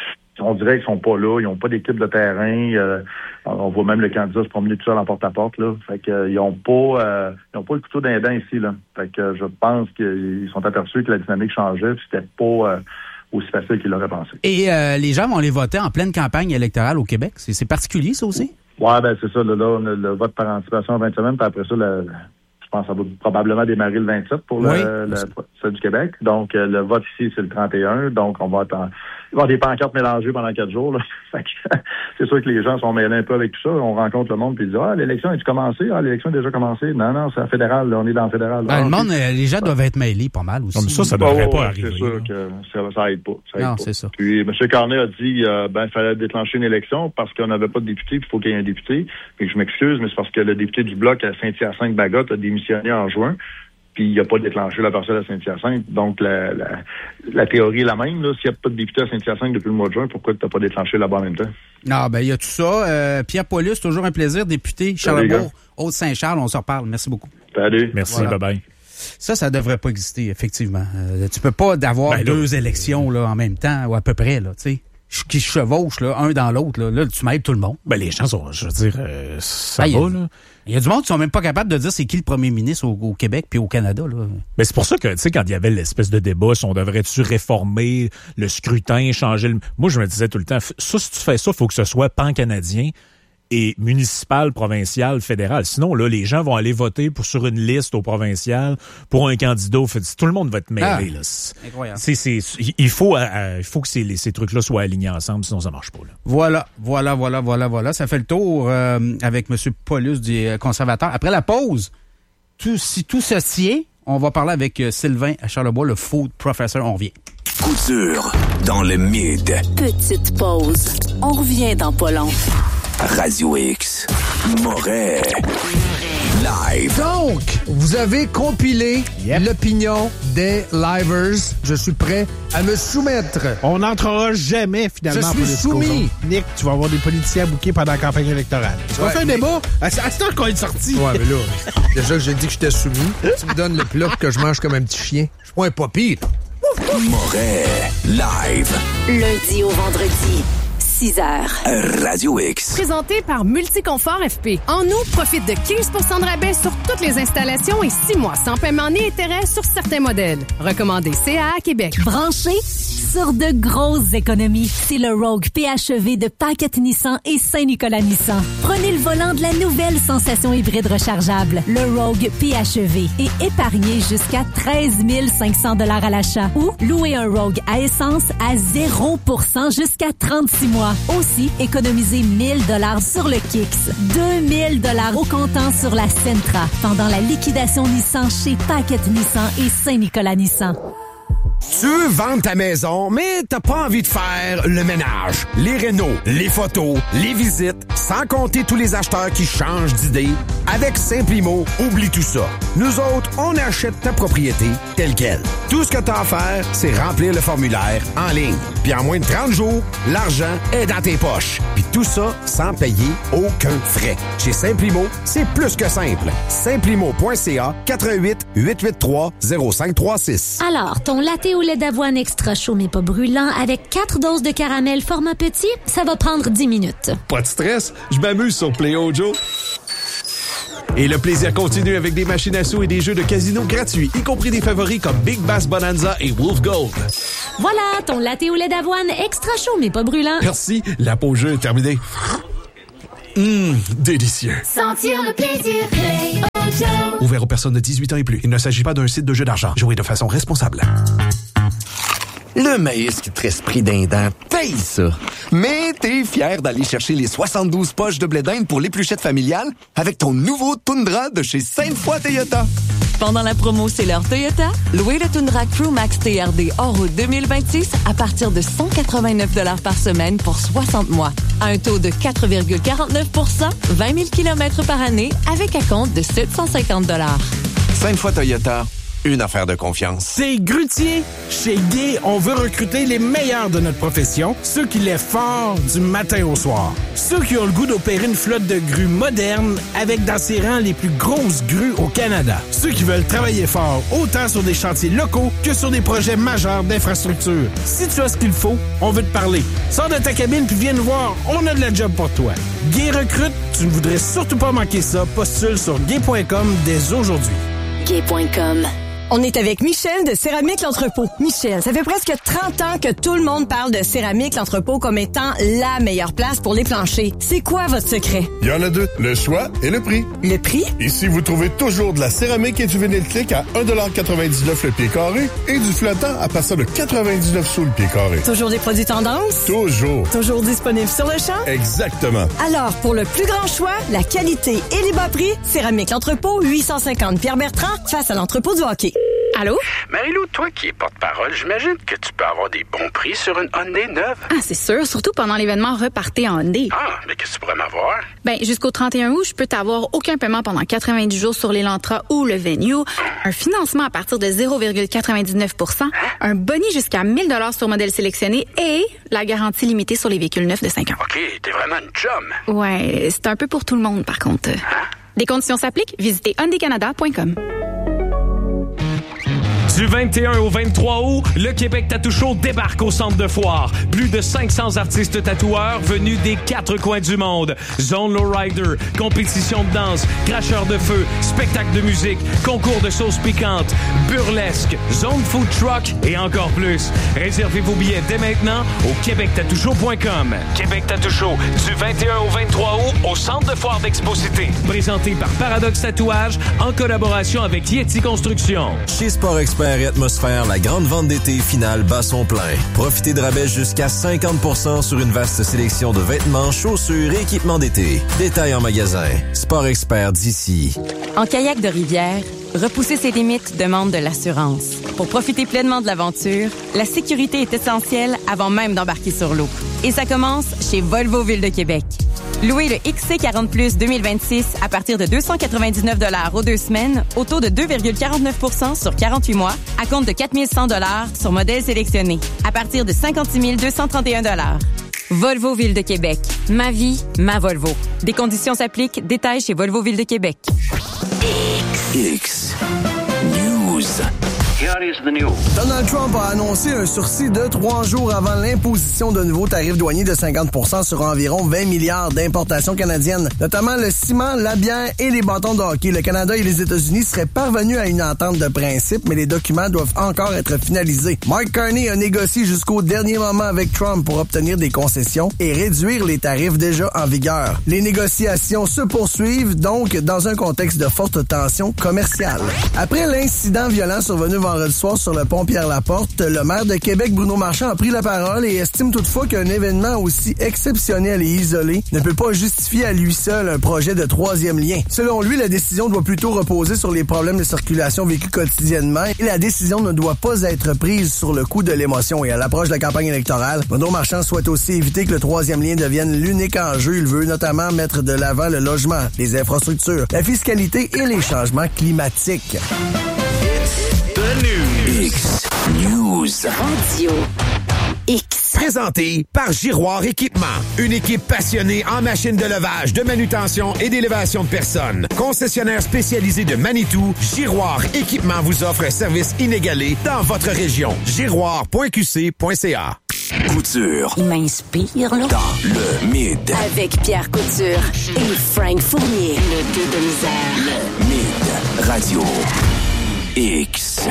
on dirait qu'ils sont pas là, ils ont pas d'équipe de terrain. Euh, on voit même le candidat se promener tout seul en porte-à-porte, là. Fait que euh, ils ont pas euh, ils ont pas le couteau dans les dents ici, là. Fait que euh, je pense qu'ils sont aperçus que la dynamique changeait, puis c'était pas euh, aussi facile qu'ils l'auraient pensé. Et euh, les gens vont les voter en pleine campagne électorale au Québec. C'est, c'est particulier, ça aussi? Ouais, ben c'est ça. Là, là on a le vote par anticipation en vingt semaines, puis après ça, le, je pense que ça va probablement démarrer le vingt-sept pour oui. le, le, celle du Québec. Donc, euh, le vote ici, c'est le trente et un. Donc, on va attendre. Il va y avoir des pancartes mélangées pendant quatre jours. Là. Fait que, c'est sûr que les gens sont mêlés un peu avec tout ça. On rencontre le monde puis ils disent « Ah, l'élection a-tu commencé? Ah, l'élection a déjà commencé. » Non, non, c'est en fédéral. Là, on est dans le fédéral. Ben, ah, le monde, okay. Les gens doivent être mêlés pas mal aussi. Comme ça, ça devrait oh, pas ouais, arriver. C'est sûr là. que ça, ça aide pas. Ça aide non, pas. c'est ça. Puis, M. Carney a dit euh, ben, il fallait déclencher une élection parce qu'on n'avait pas de député puis il faut qu'il y ait un député. Puis je m'excuse, mais c'est parce que le député du Bloc à Saint-Hyacinthe-Bagotte a démissionné en juin. Puis il n'a pas déclenché la parcelle à Saint-Hyacinthe. Donc, la, la, la théorie est la même. Là. S'il n'y a pas de député à Saint-Hyacinthe depuis le mois de juin, pourquoi tu n'as pas déclenché là-bas en même temps? Non, ben il y a tout ça. Euh, Pierre Paulus, toujours un plaisir. Député Charlebourg, Haute-Saint-Charles, on se reparle. Merci beaucoup. Salut. Merci, voilà. bye-bye. Ça, ça devrait pas exister, effectivement. Euh, tu peux pas d'avoir ben, deux là, élections là en même temps, ou à peu près, là, tu sais. Qui se chevauchent, là, un dans l'autre, là. Là, tu m'aides tout le monde. Ben, les gens sont, je veux dire, euh, ça ben, va, y a, là. Il y a du monde qui sont même pas capables de dire c'est qui le premier ministre au, au Québec puis au Canada, là. Mais c'est pour ça que, tu sais, quand il y avait l'espèce de débat, si on devrait-tu réformer le scrutin, changer le... Moi, je me disais tout le temps, ça, si tu fais ça, faut que ce soit pan-canadien et municipal, provincial, fédéral. Sinon, là, les gens vont aller voter pour sur une liste au provincial pour un candidat. Tout le monde va être mêlé. Ah, là. Incroyable. C'est, c'est, il faut, euh, il faut que ces, ces trucs-là soient alignés ensemble, sinon ça marche pas. Là. Voilà, voilà, voilà, voilà, voilà. Ça fait le tour euh, avec M. Paulus du conservateur. Après la pause, tout, si tout se tient, on va parler avec euh, Sylvain à Charlebois, le food professor. On revient. Couture dans le mid. Petite pause. On revient dans pas long. Radio X. Moret. Live. Donc, vous avez compilé yep. l'opinion des livers. Je suis prêt à me soumettre. On n'entrera jamais, finalement, Je suis soumis. Nick, tu vas avoir des politiciens bouqués pendant la campagne électorale. Tu vas ouais, faire un mais... débat à, à ce temps qu'on est sorti. Ouais, mais là, déjà que j'ai dit que j'étais soumis, tu me donnes le plat que je mange comme un petit chien. Je suis pas un papy, là. Moret. Live. Lundi au vendredi. six heures. Radio X. Présenté par Multiconfort F P. En août, profite de quinze pour cent de rabais sur toutes les installations et six mois sans paiement ni intérêt sur certains modèles. Recommandé C A A Québec. Branché sur de grosses économies. C'est le Rogue P H E V de Paquette Nissan et Saint-Nicolas Nissan. Prenez le volant de la nouvelle sensation hybride rechargeable, le Rogue P H E V, et épargnez jusqu'à treize mille cinq cents dollars à l'achat. Ou louez un Rogue à essence à zéro pour cent jusqu'à trente-six mois. Aussi, économisez mille dollars sur le Kicks, deux mille dollars au comptant sur la Sentra pendant la liquidation Nissan chez Paquette Nissan et Saint-Nicolas Nissan. Tu veux vendre ta maison, mais t'as pas envie de faire le ménage, les rénaux, les photos, les visites, sans compter tous les acheteurs qui changent d'idée. Avec Simplimo, oublie tout ça. Nous autres, on achète ta propriété telle quelle. Tout ce que t'as à faire, c'est remplir le formulaire en ligne. Puis en moins de trente jours, l'argent est dans tes poches. Puis tout ça sans payer aucun frais. Chez Simplimo, c'est plus que simple. Simplimo point c a quatre un huit, huit huit trois, zéro cinq trois six. Alors, ton latte au lait d'avoine extra chaud mais pas brûlant avec quatre doses de caramel format petit, ça va prendre dix minutes. Pas de stress, je m'amuse sur Play Ojo. Et le plaisir continue avec des machines à sous et des jeux de casino gratuits, y compris des favoris comme Big Bass Bonanza et Wolf Gold. Voilà, ton latte au lait d'avoine extra chaud mais pas brûlant. Merci, la pause jeu est terminée. Hum, délicieux. Sentir le plaisir, Play Ojo. Ouvert aux personnes de dix-huit ans et plus. Il ne s'agit pas d'un site de jeu d'argent. Jouez de façon responsable. Le maïs qui te reste pris d'un dent, paye ça. Mais t'es fier d'aller chercher les soixante-douze poches de blé d'Inde pour l'épluchette familiale avec ton nouveau Tundra de chez Sainte-Foy Toyota. Pendant la promo C'est l'heure Toyota, louez le Tundra Crew Max T R D hors route deux mille vingt-six à partir de cent quatre-vingt-neuf dollars par semaine pour soixante mois. À un taux de quatre virgule quarante-neuf pour cent, vingt mille kilomètres par année avec un compte de sept cent cinquante dollars. Sainte-Foy Toyota. Une affaire de confiance. C'est Grutier. Chez Guy, on veut recruter les meilleurs de notre profession, ceux qui lèvent fort du matin au soir. Ceux qui ont le goût d'opérer une flotte de grues moderne avec dans ses rangs les plus grosses grues au Canada. Ceux qui veulent travailler fort autant sur des chantiers locaux que sur des projets majeurs d'infrastructure. Si tu as ce qu'il faut, on veut te parler. Sors de ta cabine puis viens nous voir, on a de la job pour toi. Guy recrute, tu ne voudrais surtout pas manquer ça. Postule sur gay point com dès aujourd'hui. gay point com. On est avec Michel de Céramique L'Entrepôt. Michel, ça fait presque trente ans que tout le monde parle de Céramique L'Entrepôt comme étant la meilleure place pour les planchers. C'est quoi votre secret? Il y en a deux, le choix et le prix. Le prix? Ici, vous trouvez toujours de la céramique et du vinyle clic à un dollar quatre-vingt-dix-neuf le pied carré et du flottant à partir de quatre-vingt-dix-neuf sous le pied carré. Toujours des produits tendance? Toujours. Toujours disponibles sur le champ? Exactement. Alors, pour le plus grand choix, la qualité et les bas prix, Céramique L'Entrepôt, huit cent cinquante Pierre-Bertrand, face à l'entrepôt du hockey. Allô? Marie-Lou, toi qui es porte-parole, j'imagine que tu peux avoir des bons prix sur une Hyundai neuve. Ah, c'est sûr, surtout pendant l'événement Repartez en Hyundai. Ah, mais qu'est-ce que tu pourrais m'avoir? Ben, jusqu'au trente et un août, je peux t'avoir aucun paiement pendant quatre-vingt-dix jours sur l'Elantra ou le Venue, un financement à partir de zéro virgule quatre-vingt-dix-neuf pour cent, hein? Un boni jusqu'à mille dollars sur modèle sélectionné et la garantie limitée sur les véhicules neufs de cinq ans. OK, t'es vraiment une chum. Ouais, c'est un peu pour tout le monde, par contre. Hein? Des conditions s'appliquent, visitez hyundai canada point com. Du vingt et un au vingt-trois août, le Québec Tattoo Show débarque au centre de foire. Plus de cinq cents artistes tatoueurs venus des quatre coins du monde. Zone Lowrider, compétition de danse, cracheur de feu, spectacle de musique, concours de sauce piquante, burlesque, zone food truck et encore plus. Réservez vos billets dès maintenant au québec tattoo show point com. Québec Tattoo Show, du vingt et un au vingt-trois août au centre de foire d'Expo-Cité. Présenté par Paradox Tatouage en collaboration avec Yeti Construction. Chez Sport Expert et Atmosphère, la grande vente d'été finale bat son plein. Profitez de rabais jusqu'à cinquante pour cent sur une vaste sélection de vêtements, chaussures et équipements d'été. Détails en magasin. Sport Expert d'ici. En kayak de rivière, repousser ses limites demande de l'assurance. Pour profiter pleinement de l'aventure, la sécurité est essentielle avant même d'embarquer sur l'eau. Et ça commence chez Volvo Ville de Québec. Louez le X C quarante plus deux mille vingt-six à partir de deux cent quatre-vingt-dix-neuf dollars aux deux semaines, au taux de deux virgule quarante-neuf pour cent sur quarante-huit mois, à compte de quatre mille cent dollars sur modèle sélectionné, à partir de cinquante-six mille deux cent trente et un dollars. Volvo Ville de Québec. Ma vie, ma Volvo. Des conditions s'appliquent. Détails chez Volvo Ville de Québec. X. X. News. Here is the news. Donald Trump a annoncé un sursis de trois jours avant l'imposition de nouveaux tarifs douaniers de cinquante pour cent sur environ vingt milliards d'importations canadiennes, notamment le ciment, la bière et les bâtons de hockey. Le Canada et les États-Unis seraient parvenus à une entente de principe, mais les documents doivent encore être finalisés. Mark Carney a négocié jusqu'au dernier moment avec Trump pour obtenir des concessions et réduire les tarifs déjà en vigueur. Les négociations se poursuivent donc dans un contexte de forte tension commerciale. Après l'incident violent survenu vendredi vendredi soir sur le pont Pierre-Laporte. Le maire de Québec, Bruno Marchand, a pris la parole et estime toutefois qu'un événement aussi exceptionnel et isolé ne peut pas justifier à lui seul un projet de troisième lien. Selon lui, la décision doit plutôt reposer sur les problèmes de circulation vécus quotidiennement et la décision ne doit pas être prise sur le coup de l'émotion. Et à l'approche de la campagne électorale, Bruno Marchand souhaite aussi éviter que le troisième lien devienne l'unique enjeu. Il veut notamment mettre de l'avant le logement, les infrastructures, la fiscalité et les changements climatiques. The News. X News. Radio X. Présenté par Giroir Équipement. Une équipe passionnée en machines de levage, de manutention et d'élévation de personnes. Concessionnaire spécialisé de Manitou, Giroir Équipement vous offre un service inégalé dans votre région. giroir point q c point c a. Couture. Il m'inspire, là. Dans le Mid. Avec Pierre Couture et Frank Fournier. Le deux de misère. Le Mid. Radio X.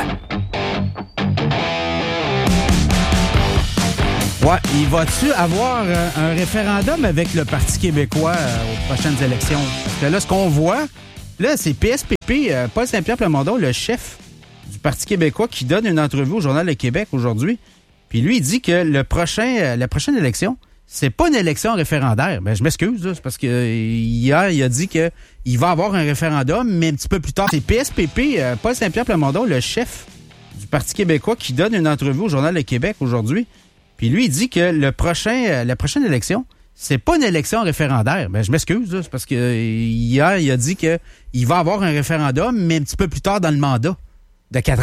Ouais, il va-tu avoir euh, un référendum avec le Parti québécois euh, aux prochaines élections? Parce que là, ce qu'on voit, là, c'est P S P P, euh, Paul Saint-Pierre Plamondon, le chef du Parti québécois, qui donne une entrevue au Journal de Québec aujourd'hui. Puis lui, il dit que le prochain, euh, la prochaine élection, c'est pas une élection référendaire. Ben, je m'excuse, là, c'est parce que euh, hier, il a dit que il va avoir un référendum, mais un petit peu plus tard. C'est P S P P, euh, Paul Saint-Pierre Plamondon, le chef du Parti québécois, qui donne une entrevue au Journal de Québec aujourd'hui. Puis lui, il dit que le prochain, euh, la prochaine élection, c'est pas une élection référendaire. Ben, je m'excuse, là, c'est parce que euh, hier, il a dit que il va avoir un référendum, mais un petit peu plus tard dans le mandat de quatre